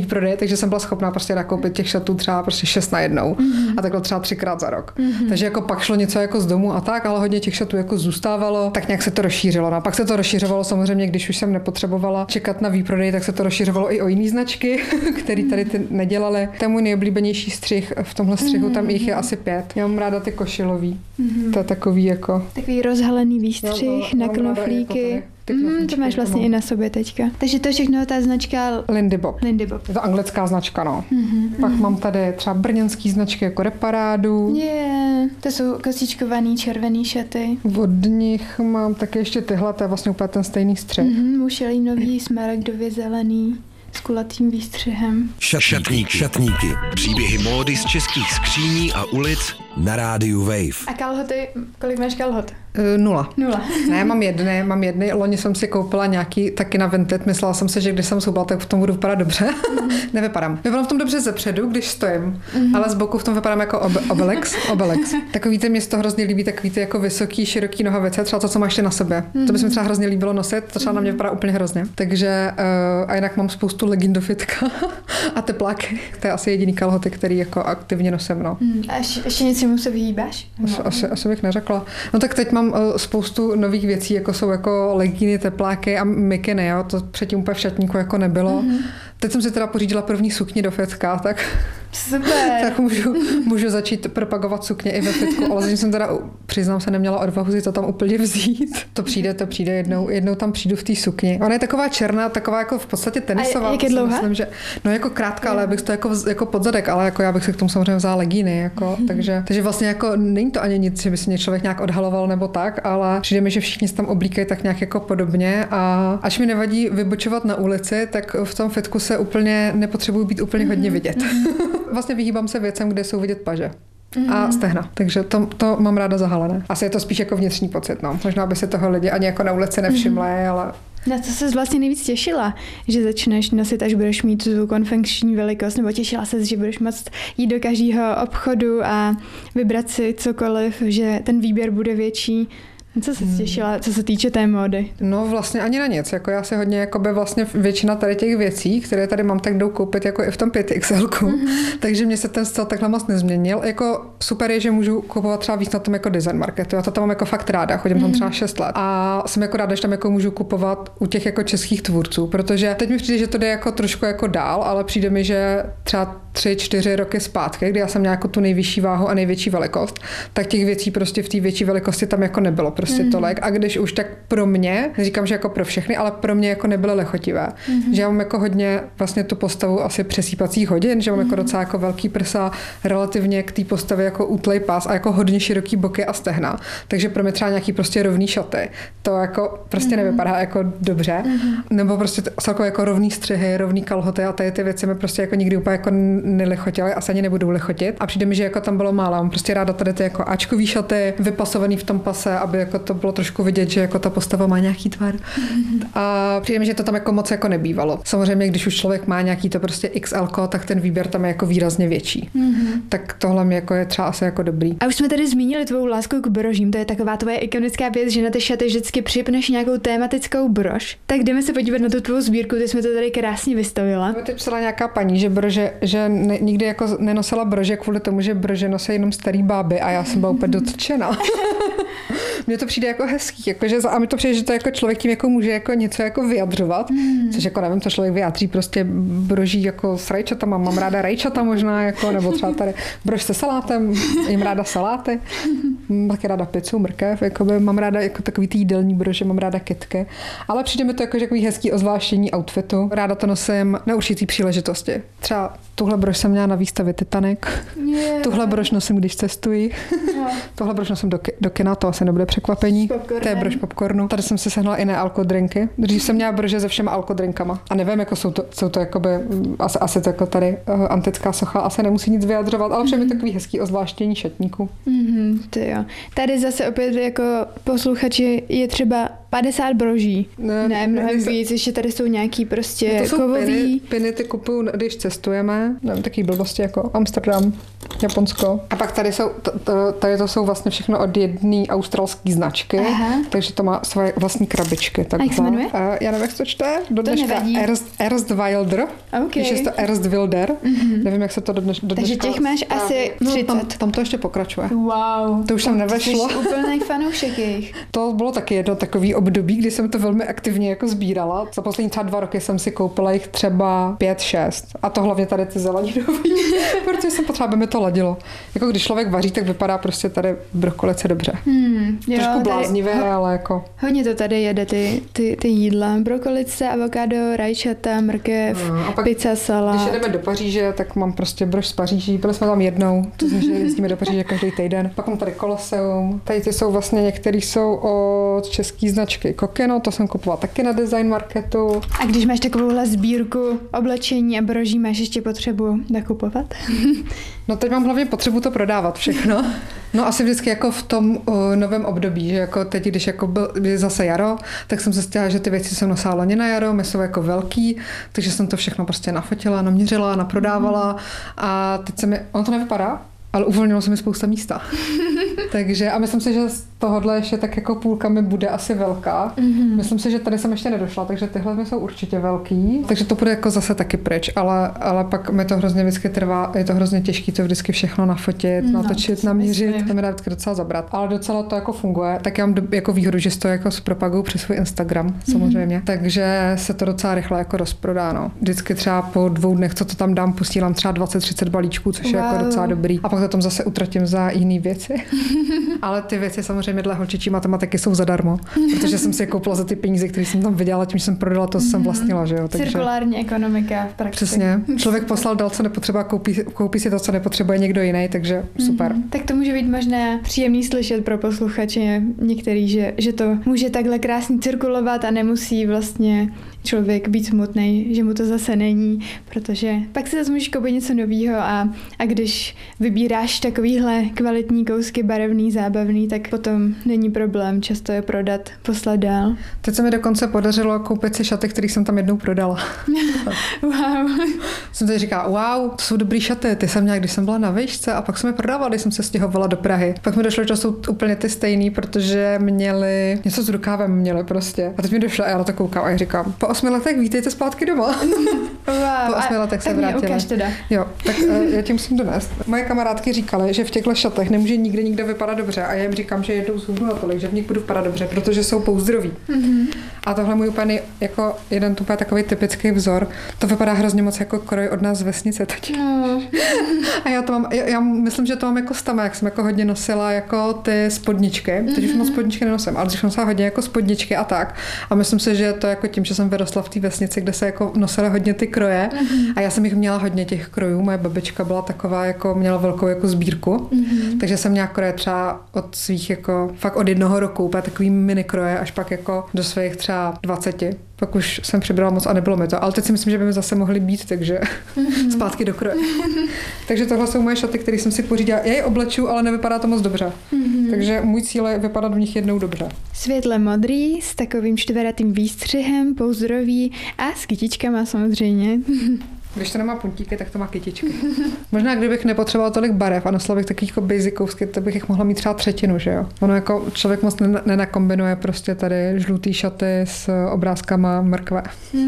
F: výprodej, takže jsem byla schopná prostě nakoupit těch šatů třeba prostě šest na jednou mm-hmm. a takhle třeba třikrát za rok. Mm-hmm. Takže jako pak šlo něco jako z domu a tak, ale hodně těch šatů jako zůstávalo, tak nějak se to rozšířilo. No a pak se to rozšiřovalo samozřejmě, když už jsem nepotřebovala čekat na výprodej, tak se to rozšiřovalo i o jiný značky, který tady ty nedělali. To je můj nejoblíbenější střih v tomhle střihu, mm-hmm. tam jich je asi pět. Já mám ráda ty košilový. Mm-hmm. To je takový jako...
E: Takový rozhalený výstřih na knoflíky. Mm, to máš vlastně i na sobě teďka. Takže to všechno ta značka
F: Lindy Bob.
E: Lindy Bob.
F: Je to anglická značka, no. Mm-hmm. Pak mm-hmm. mám tady třeba brněnský značky jako Reparádu.
E: Je, yeah. To jsou kostičkovaný červený šaty.
F: Od nich mám taky ještě tyhle, to je vlastně úplně ten stejný střih.
E: Mm-hmm, mušelinový, smaragdově zelený. S kulatým výstřihem.
D: Šatníky. Šatníky. Příběhy módy z českých skříní a ulic na rádiu Wave.
E: A kalhoty, kolik máš kalhot?
F: Uh, nula.
E: Nula.
F: Ne, mám jedny, mám jedny. Loni jsem si koupila nějaký taky na Vinted. Myslela jsem si, že když jsem soubala, tak v tom budu vypadat dobře. Mm. Nevypadám. Vypadám v tom dobře zepředu, když stojím, mm. ale z boku v tom vypadám jako ob- Obelix. Obelix. Takový ty, mě z toho hrozně líbí, takový ty jako vysoký, široký nohavice, třeba to, co máš ty na sobě. Mm. To by se mi třeba hrozně líbilo nosit, to třeba mm. na mě vypadá úplně hrozně. Takže uh, a jinak mám spoustu legindofitka a tepláky. To je asi jediný kalhoty, který jako aktivně nosím, no.
E: Mm. A ještě, ještě něčemu se vyhýbáš?
F: Asi, asi, asi bych neřekla. No tak teď mám uh, spoustu nových věcí, jako jsou jako legíny, tepláky a mikiny, jo. To předtím úplně v šatníku jako nebylo. Mm-hmm. Teď jsem si teda pořídila první sukni do fitka, tak,
E: super.
F: tak můžu, můžu začít propagovat sukně i ve fitku, ale zatím jsem teda, přiznám se, neměla odvahu si to tam úplně vzít. To přijde, to přijde jednou, jednou tam přijdu v té sukni. Ona je taková černá, taková jako v podstatě tenisová.
E: A jak je dlouhá?
F: Myslím, že, no jako krátká, ale bych to jako, jako podzadek, ale jako já bych si k tomu samozřejmě vzala legíny, jako, mm-hmm. takže, takže vlastně jako není to ani nic, že by si mě člověk nějak odhaloval nebo tak, ale přijde mi, že všichni se tam oblíkají tak nějak jako podobně a až mi nevadí vybočovat na ulici, tak v tom fitku se úplně nepotřebuji být úplně hodně vidět. Vlastně vyhýbám se věcem, kde jsou vidět paže. A stehna. Takže to, to mám ráda zahalené. Asi je to spíš jako vnitřní pocit, no. Možná by se toho lidi ani jako na ulici nevšimli, mm. ale...
E: Na co ses vlastně nejvíc těšila? Že začneš nosit, až budeš mít tu konfekční velikost, nebo těšila ses, že budeš moct jít do každého obchodu a vybrat si cokoliv, že ten výběr bude větší? Co se těšila, co se týče té módy?
F: No vlastně ani na nic. Jako já si hodně, jakoby vlastně většina tady těch věcí, které tady mám, tak jdou koupit jako i v tom pět iks elku. Mm-hmm. Takže mě se ten styl takhle moc nezměnil. Jako super je, že můžu kupovat třeba víc na tom jako design marketu. Já to tam mám jako fakt ráda, chodím mm-hmm. tam třeba šest let. A jsem jako ráda, že tam jako můžu kupovat u těch jako českých tvůrců, protože teď mi přijde, že to jde jako trošku jako dál, ale přijde mi, že třeba tři, čtyři roky zpátky, kdy já jsem měla jako tu nejvyšší váhu a největší velikost, tak těch věcí prostě v té větší velikosti tam jako nebylo. Prostě mm. tolik. A když už, tak pro mě, neříkám, že jako pro všechny, ale pro mě jako nebyly lechotivé. Mm. Že já mám jako hodně vlastně tu postavu asi přesýpacích hodin, že mám mm. jako docela jako velký prsa, relativně k té postavě jako útlej pas a jako hodně široký boky a stehna. Takže pro mě třeba nějaký prostě rovný šaty. To jako prostě mm. nevypadá jako dobře. Mm. Nebo prostě celkově jako rovný střihy, rovný kalhoty a tady ty věci mi prostě jako nikdy úplně jako nelichotily a ani nebudou lichotit. A přijde mi, že jako tam bylo málo. Mám prostě ráda tady ty jako áčkový šaty, vypasovaný v tom pase, aby jako to bylo trošku vidět, že jako ta postava má nějaký tvar. Mm-hmm. A přijde mi, že to tam jako moc jako nebývalo. Samozřejmě, když už člověk má nějaký to prostě iks elko, tak ten výběr tam je jako výrazně větší. Mm-hmm. Tak tohle mi jako je třeba asi jako dobrý.
E: A už jsme tady zmínili tvou lásku k brožím. To je taková tvoje ikonická věc, že na ty šaty vždycky připneš nějakou tématickou brož. Tak jdeme se podívat na tu tvou sbírku, ty jsme to tady krásně vystavila.
F: No, teď psala nějaká paní, že brože, že ne, nikdy jako nenosila brože kvůli tomu, že brože nosí jenom starý báby a já jsem byla úplně dotčena. Mně to přijde jako hezký, jakože, a mi to přijde, že to jako člověk tím jako může jako něco jako vyjadřovat, mm. což jako nevím, co člověk vyjádří, prostě broží jako s rajčatama, mám ráda rajčata možná, jako, nebo třeba tady brož se salátem, jim ráda saláty, mám taky ráda pizzu, mrkev, jakoby, mám ráda jako takový ty jídelní brože, mám ráda kytky, ale přijde mi to jako takový hezký ozvláštění outfitu, ráda to nosím na určitý příležitosti. Třeba tuhle brož jsem měla na výstavě Titanic, yeah. tuhle brož nosím, když cestuji, yeah. tohle brož nosím do, do kina, to asi nebude překvapení. To je brož popcornu. Tady jsem si sehnala i ne alkodrinky. Dřív jsem měla brože se všema alkodrinkama. A nevím, jako jsou to, jsou to jakoby, asi, asi to jako tady uh, antická socha, asi nemusí nic vyjadřovat, ale všem je takový hezký ozvláštění šatníku.
E: Mm-hmm, to jo. Tady zase opět jako posluchači je třeba padesát broží.
F: Ne,
E: ne mnohem
F: ne,
E: víc, ještě tady jsou nějaký prostě
F: to jsou
E: kovový.
F: Piny, piny ty kupuju, když cestujeme, nevím, taky blbosti jako Amsterdam, Japonsko. A pak tady jsou, t- t- tady to jsou vlastně všechno od jedné australské značky, aha. takže to má svoje vlastní krabičky.
E: A jak se jmenuje?
F: Uh, já nevím, jak se to čte. Do
E: to
F: dneška
E: Ernst,
F: Ernst Wilder.
E: Okay.
F: Když je to Ernst Wilder. Mm-hmm. Nevím, jak se to do, dneš, do
E: takže
F: dneška...
E: těch máš
F: právě.
E: asi třicet.
F: No, tam, tam to ještě pokračuje.
E: Wow.
F: To už tam nevešlo.
E: To jsi úplný fanoušek jejich.
F: To bylo taky jedno takový období, kdy jsem to velmi aktivně jako sbírala. Za poslední třeba dva roky jsem si koupila jich třeba pět, šest. A to hlavně tady ty zeleninový, protože jsem potřeba, aby mi to ladilo. Jako když člověk vaří, tak vypadá prostě tady brokolice dobře. Hmm, jo, trošku bláznivě, ho, ale jako...
E: Hodně to tady jede, ty, ty, ty jídla. Brokolice, avokádo, rajčata, mrkev, no, pak, pizza, salát.
F: Když jedeme do Paříže, tak mám prostě brož z Paříží. Byli jsme tam jednou, to znamená, že jezdíme do Paříže každý týden. Pak mám tady Colosseum. Tady ty jsou vlastně, některý jsou od české značky Kokino, to jsem kupovala taky na design marketu.
E: A když máš takovouhle sbírku oblečení a broží, máš ještě potřebu nakupovat?
F: No teď mám hlavně potřebu to prodávat všechno. No asi vždycky jako v tom uh, novém období, že jako teď, když jako byl zase jaro, tak jsem se stihla, že ty věci jsem nosila loni na jaro, my jsou jako velký, takže jsem to všechno prostě nafotila, naměřila, naprodávala mm. a teď se mi, ono to nevypadá, ale uvolnilo se mi spousta místa. Takže a myslím si, že z tohohle ještě tak jako půlka mi bude asi velká. Mm-hmm. Myslím si, že tady jsem ještě nedošla, takže tyhle mi jsou určitě velký. Takže to bude jako zase taky pryč, ale, ale pak mi to hrozně vždycky trvá, je to hrozně těžké to vždycky všechno nafotit, no, natočit, naměřit, to mi dá vždycky docela zabrat. Ale docela to jako funguje. Tak já mám do, jako výhodu, že to jako zpropaguju přes svůj Instagram, samozřejmě. Mm-hmm. Takže se to docela rychle jako rozprodá. No. Vždycky třeba po dvou dnech, co to tam dám, posílám třeba dvacet třicet balíčků, což wow. je jako docela dobrý. A pak to tam zase utratím za jiné věci. Ale ty věci samozřejmě dle holčičí matematiky jsou zadarmo, protože jsem si je koupila za ty peníze, které jsem tam vydělala, tím, že jsem prodala to, co jsem vlastnila, že jo. Takže...
E: Cirkulární ekonomika v praxi.
F: Přesně. Člověk poslal dal, co nepotřebuje, koupí, koupí si to, co nepotřebuje někdo jiný, takže super. Mm-hmm.
E: Tak to může být možná příjemný slyšet pro posluchače některý, že, že to může takhle krásně cirkulovat a nemusí vlastně člověk být smutnej, že mu to zase není, protože pak si zase můžeš koupit něco nového a, a když vybíráš takovýhle kvalitní kousky, barevný, zábavný, tak potom není problém často je prodat, poslat dál.
F: Teď se mi dokonce podařilo koupit si šaty, které jsem tam jednou prodala.
E: Wow.
F: Jsem teď říkala, wow, to jsou dobrý šaty, ty jsem měla, když jsem byla na výšce a pak jsem je prodávala, když jsem se stěhovala do Prahy. Pak mi došlo, že to jsou úplně ty stejný, protože měli, něco s rukávem měli prostě. A teď mi došlo a já na to koukám a říkám, po osmi letech vítejte zpátky doma.
E: Wow.
F: Po osmi letech se vrátila. Jo, tak já tím musím donést. Moje kamarádky říkaly, že v těchto šatech nemůže nikdy nikdo vypadat dobře a já jim říkám, že jednou zhubnu natolik, že v nich budu vypadat dobře, protože jsou pouzdroví. Mm-hmm. A tohle můj úplně jako jeden úplně takový typický vzor. To vypadá hrozně moc jako kroj od nás z vesnice teď. Mm. A já to mám, já, já myslím, že to mám jako stama, jak jsem jako hodně nosila jako ty spodničky. Mm-hmm. Teď už moc spodničky nenosím, ale když jsem nosila hodně jako spodničky a tak. A myslím si, že to jako tím, že jsem vyrostla v té vesnici, kde se jako nosila hodně ty kroje. Mm-hmm. A já jsem jich měla hodně těch krojů. Moje babička byla taková, jako měla velkou jako sbírku. Mm-hmm. Takže jsem měla kroje třeba od svých jako fakt od jednoho roku, úplně takový mini kroje, až pak jako do svých třeba dvaceti. Pak už jsem přibrala moc a nebylo mi to. Ale teď si myslím, že by mi zase mohly být, takže mm-hmm. zpátky do kroje. Takže tohle jsou moje šaty, které jsem si pořídila. Já je obleču, ale nevypadá to moc dobře. Mm-hmm. Takže můj cíl je vypadat v nich jednou dobře.
E: Světle modrý, s takovým čtveratým výstřihem, pouzdrový a s kytičkama samozřejmě.
F: Když to nemá puntíky, tak to má kytičky. Možná kdybych nepotřeboval tolik barev a nosila bych takový jako basicovsky, tak bych jich mohla mít třeba třetinu, že jo. Ono jako člověk moc nenakombinuje prostě tady žlutý šaty s obrázkama mrkve.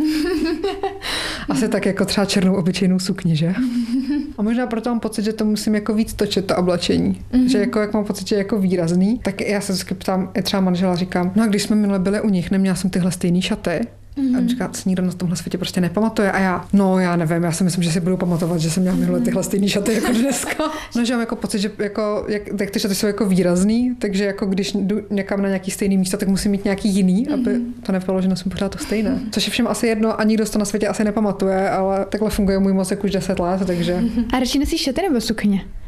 F: Asi tak jako třeba černou obyčejnou sukni, že? A možná proto mám pocit, že to musím jako víc točit, to oblečení. Mm-hmm. Že jako jak mám pocit, že je jako výrazný, tak já se vždycky ptám, i třeba manžela říkám, no a když jsme minule byli u nich, neměla jsem tyhle stejný šaty. Mm-hmm. A on říká, co nikdo na tomhle světě prostě nepamatuje. A já, no já nevím, já si myslím, že si budu pamatovat, že jsem měla minule tyhle stejný šaty jako dneska. No, že mám jako pocit, že jako, jak, jak ty šaty jsou jako výrazný, takže jako když jdu někam na nějaký stejný místo, tak musím mít nějaký jiný, mm-hmm. aby to nevypadalo, že nosím pořád to stejné. Což je všem asi jedno a nikdo to na světě asi nepamatuje, ale takhle funguje můj mozek už deset let, takže.
E: A radši nosíš šaty nebo sukně?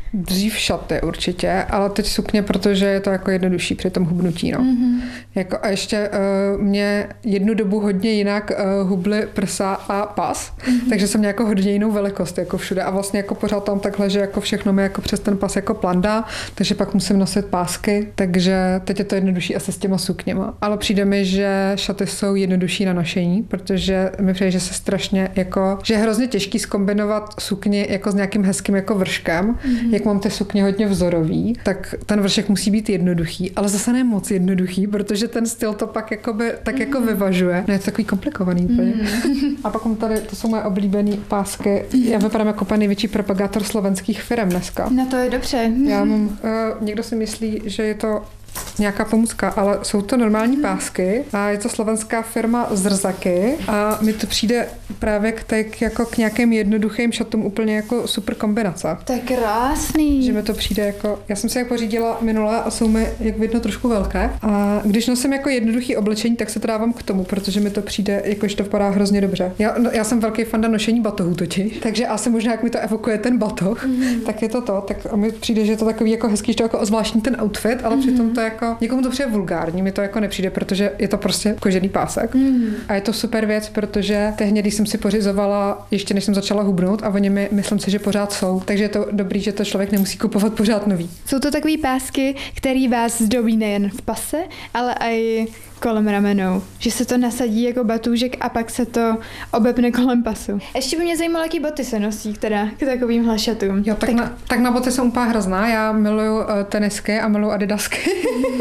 F: Dřív šaty určitě, ale teď sukně, protože je to jako jednodušší při tom hubnutí. No. Mm-hmm. Jako a ještě uh, mě jednu dobu hodně jinak uh, hubly prsa a pas, mm-hmm. takže jsem měla jako hodně jinou velikost jako všude a vlastně jako pořád tam takhle, že jako všechno mi jako přes ten pas jako plandá, takže pak musím nosit pásky, takže teď je to jednodušší asi s těma sukněma. Ale přijde mi, že šaty jsou jednodušší na nošení, protože mi přijde, že se strašně jako, že je hrozně těžký zkombinovat sukni jako s nějakým hezkým jako vrškem. Mm-hmm. Jak mám ty sukně hodně vzorový, tak ten vršek musí být jednoduchý, ale zase ne moc jednoduchý, protože ten styl to pak jakoby, tak mm-hmm. jako vyvažuje. No je to takový komplikovaný úplně. Mm-hmm. A pak mám tady, to jsou moje oblíbené pásky. Já vypadám jako pan největší propagátor slovenských firem dneska.
E: No to je dobře.
F: Já mám, uh, někdo si myslí, že je to nějaká pomůcka, ale jsou to normální pásky a je to slovenská firma Zrzaky a mi to přijde právě k, tak, jako k nějakým jednoduchým šatům úplně jako super kombinace.
E: To je krásný.
F: Že mi to přijde jako, já jsem si je pořídila minule a jsou mi, jak vidno, trošku velké a když nosím jako jednoduchý oblečení, tak se to dávám k tomu, protože mi to přijde, jako, že to vypadá hrozně dobře. Já, no, já jsem velký fanda nošení batohů totiž, takže asi možná, jak mi to evokuje ten batoh, mm. tak je to to, tak mi přijde, že je to takový jako hezký, že to jako zvláštní ten outfit, ale mm. přitom to jako, někomu to přijde vulgární, mi to jako nepřijde, protože je to prostě kožený pásek. Mm. A je to super věc, protože tehdy, když jsem si pořizovala, ještě než jsem začala hubnout a oni mi, myslím si, že pořád jsou. Takže je to dobrý, že to člověk nemusí kupovat pořád nový.
E: Jsou to takový pásky, který vás zdobí nejen v pase, ale i kolem ramenou. Že se to nasadí jako batůžek a pak se to obepne kolem pasu. Ještě by mě zajímalo, jaký boty se nosí teda k takovým šatům.
F: Jo, tak, tak... Na, tak na boty jsem úplně hrozná. Já miluju uh, tenisky a miluju adidasky.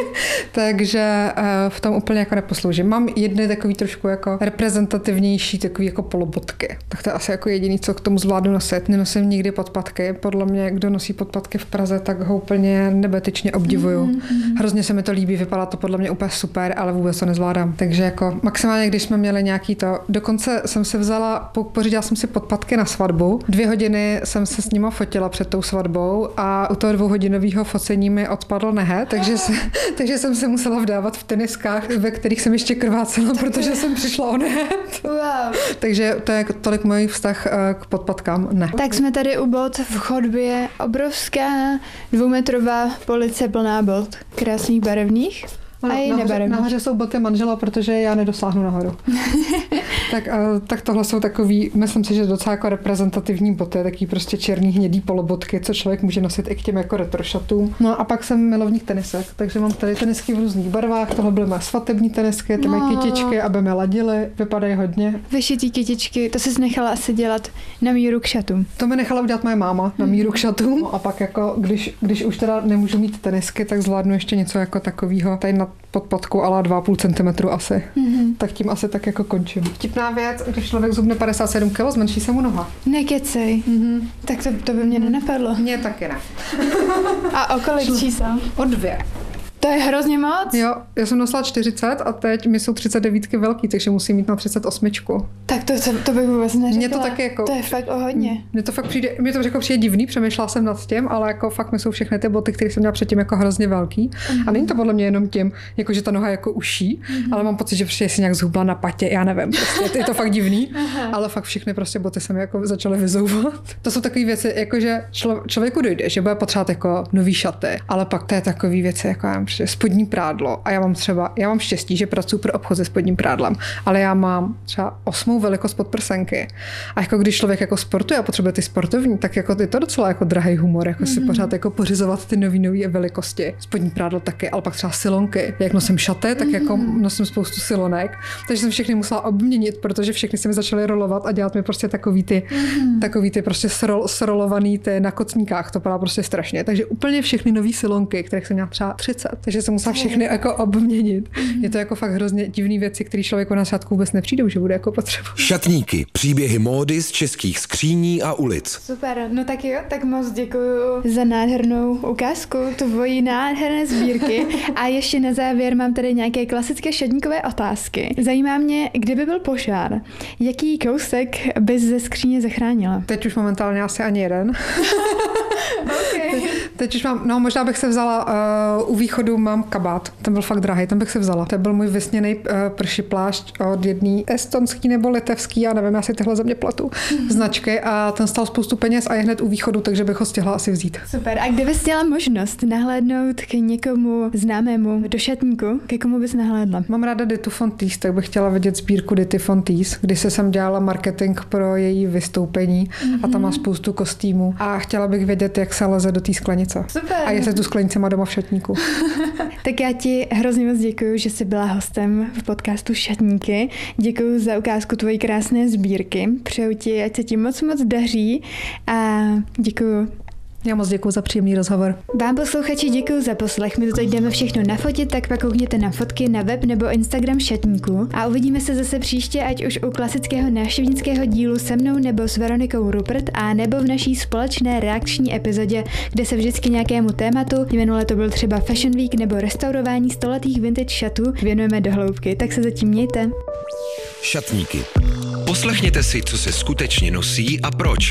F: Takže uh, v tom úplně jako neposloužím. Mám jedny takový trošku jako reprezentativnější takový jako polobotky. Tak to je asi jako jediný, co k tomu zvládnu nosit. Nenosím nikdy podpatky. Podle mě, kdo nosí podpatky v Praze, tak ho úplně nebetyčně obdivuju. Mm-hmm. Hrozně se mi to líbí, vypadá to podle mě úplně super, ale vůbec to nezvládám. Takže jako maximálně, když jsme měli nějaký to, dokonce jsem si vzala, pořídila jsem si podpatky na svatbu. Dvě hodiny jsem se s nima fotila před tou svatbou a u toho dvouhodinového focení mi odpadl nehet, takže, se, takže jsem se musela vdávat v teniskách, ve kterých jsem ještě krvácela, protože jsem přišla o nehet.
E: Wow.
F: Takže to je tolik můj vztah k podpatkám. Ne.
E: Tak jsme tady u bot v chodbě. Obrovská dvoumetrová police plná bot. Krásných barevných.
F: No,
E: a je
F: nahoře, nahoře jsou boty manžela, protože já nedosáhnu nahoru. tak, uh, tak tohle jsou takový, myslím si, že docela jako reprezentativní boty, taky prostě černý hnědý polobotky, co člověk může nosit i k těm jako retro šatům. No a pak jsem milovník tenisek, takže mám tady tenisky v různých barvách, tohle byly moje svatební tenisky, ty mají kytičky, aby mi ladily, vypadají hodně.
E: Vyšitý kytičky, to jsi nechala asi dělat na míru k šatům.
F: To mi nechala udělat moje máma na míru k šatům. No a pak jako, když, když už teda nemůžu mít tenisky, tak zvládnu ještě něco jako takového tady na podpatku ale dva a půl centimetru asi. Mm-hmm. Tak tím asi tak jako končím. Vtipná věc, když člověk zhubne padesát sedm kilogramů, zmenší se mu noha.
E: Nekecej. Mm-hmm. Tak to, to by mě nenapadlo.
F: Mně taky ne.
E: A o kolik čísel?
F: O dvě.
E: To je hrozně moc.
F: Jo, já jsem nosila čtyřicet a teď mi jsou třicet devětky velký, takže musím mít na třicet osm.
E: Tak to, to, to bych vůbec neřekla.
F: Mně to taky jako...
E: To je fakt o hodně.
F: Mně to fakt přijde, mně to jako přijde divný, přemýšlela jsem nad tím, ale jako fakt mi jsou všechny ty boty, které jsem měla předtím jako hrozně velký. Mm-hmm. A není to podle mě jenom tím, jako že ta noha jako uší, mm-hmm. ale mám pocit, že prostě si nějak zhubla na patě, já nevím, prostě je to fakt divný, ale fakt všechny prostě boty se mi jako začaly vyzouvat. To jsou takové věci, jako že člo, člověku dojde, že bude potřebovat jako nový šaty, ale pak to je takové věci, jako já mám spodní prádlo a já mám třeba, já mám štěstí, že pracuji pro obchod se spodním prádlem, ale já mám třeba osmou velikost podprsenky. A jako když člověk jako sportuje a potřebuje ty sportovní, tak jako je to docela jako drahý humor, jako mm-hmm. si pořád jako pořizovat ty nový nový velikosti. Spodní prádlo taky, ale pak třeba silonky. Jak nosím šaty, tak mm-hmm. jako nosím spoustu silonek, takže jsem všechny musela obměnit, protože všechny se mi začaly rolovat a dělat mi prostě takový ty, mm-hmm. takový ty prostě srol, srolovaný ty na kocníkách, to bylo prostě strašně. Takže úplně všechny nový silonky, kterých jsem měla třeba třicet, takže jsem musela všechny jako obměnit. Mm-hmm. Je to jako fakt hrozně divný věci, které člověku na začátku vůbec nepřijdou, že bude jako potřeba.
D: Šatníky, příběhy módy z českých skříní a ulic.
E: Super, no tak jo, tak moc děkuju za nádhernou ukázku tvojí nádherné sbírky a ještě na závěr mám tady nějaké klasické šatníkové otázky. Zajímá mě, kdyby byl požár, jaký kousek bys ze skříně zachránila?
F: Teď už momentálně asi ani jeden.
E: Okay.
F: Teď už mám, no možná bych se vzala uh, u východu tu mám kabát, ten byl fakt drahý, ten bych si vzala. To byl můj vysněný uh, prší plášť od jedné estonský nebo litevský, já nevím, já si tyhle země platu, mm-hmm. značky a ten stál spoustu peněz a je hned u východu, takže bych ho stihla asi vzít.
E: Super, a kdybys měla možnost nahlédnout k někomu známému do šatníku, ke komu bys nahlédla?
F: Mám ráda Ditu von Teese, tak bych chtěla vidět sbírku Dity von Teese, když se jsem dělala marketing pro její vystoupení mm-hmm. a tam má spoustu kostýmů a chtěla bych vědět, jak se leze do té sklenice.
E: Super.
F: A jestli tu sklenici má doma v šatníku.
E: Tak já ti hrozně moc děkuju, že jsi byla hostem v podcastu Šatníky. Děkuju za ukázku tvojí krásné sbírky. Přeju ti, ať se ti moc moc daří a děkuju.
F: Já moc děkuju za příjemný rozhovor.
E: Vám posluchači děkuju za poslech. My to teď jdeme všechno nafotit, tak pak koukněte na fotky na web nebo Instagram Šatníků a uvidíme se zase příště, ať už u klasického návštěvnického dílu se mnou nebo s Veronikou Rupert a nebo v naší společné reakční epizodě, kde se vždycky nějakému tématu, minule to byl třeba Fashion Week nebo restaurování stoletých vintage šatů, věnujeme do hloubky. Tak se zatím mějte.
D: Šatníky. Poslechněte si, co se skutečně nosí a proč.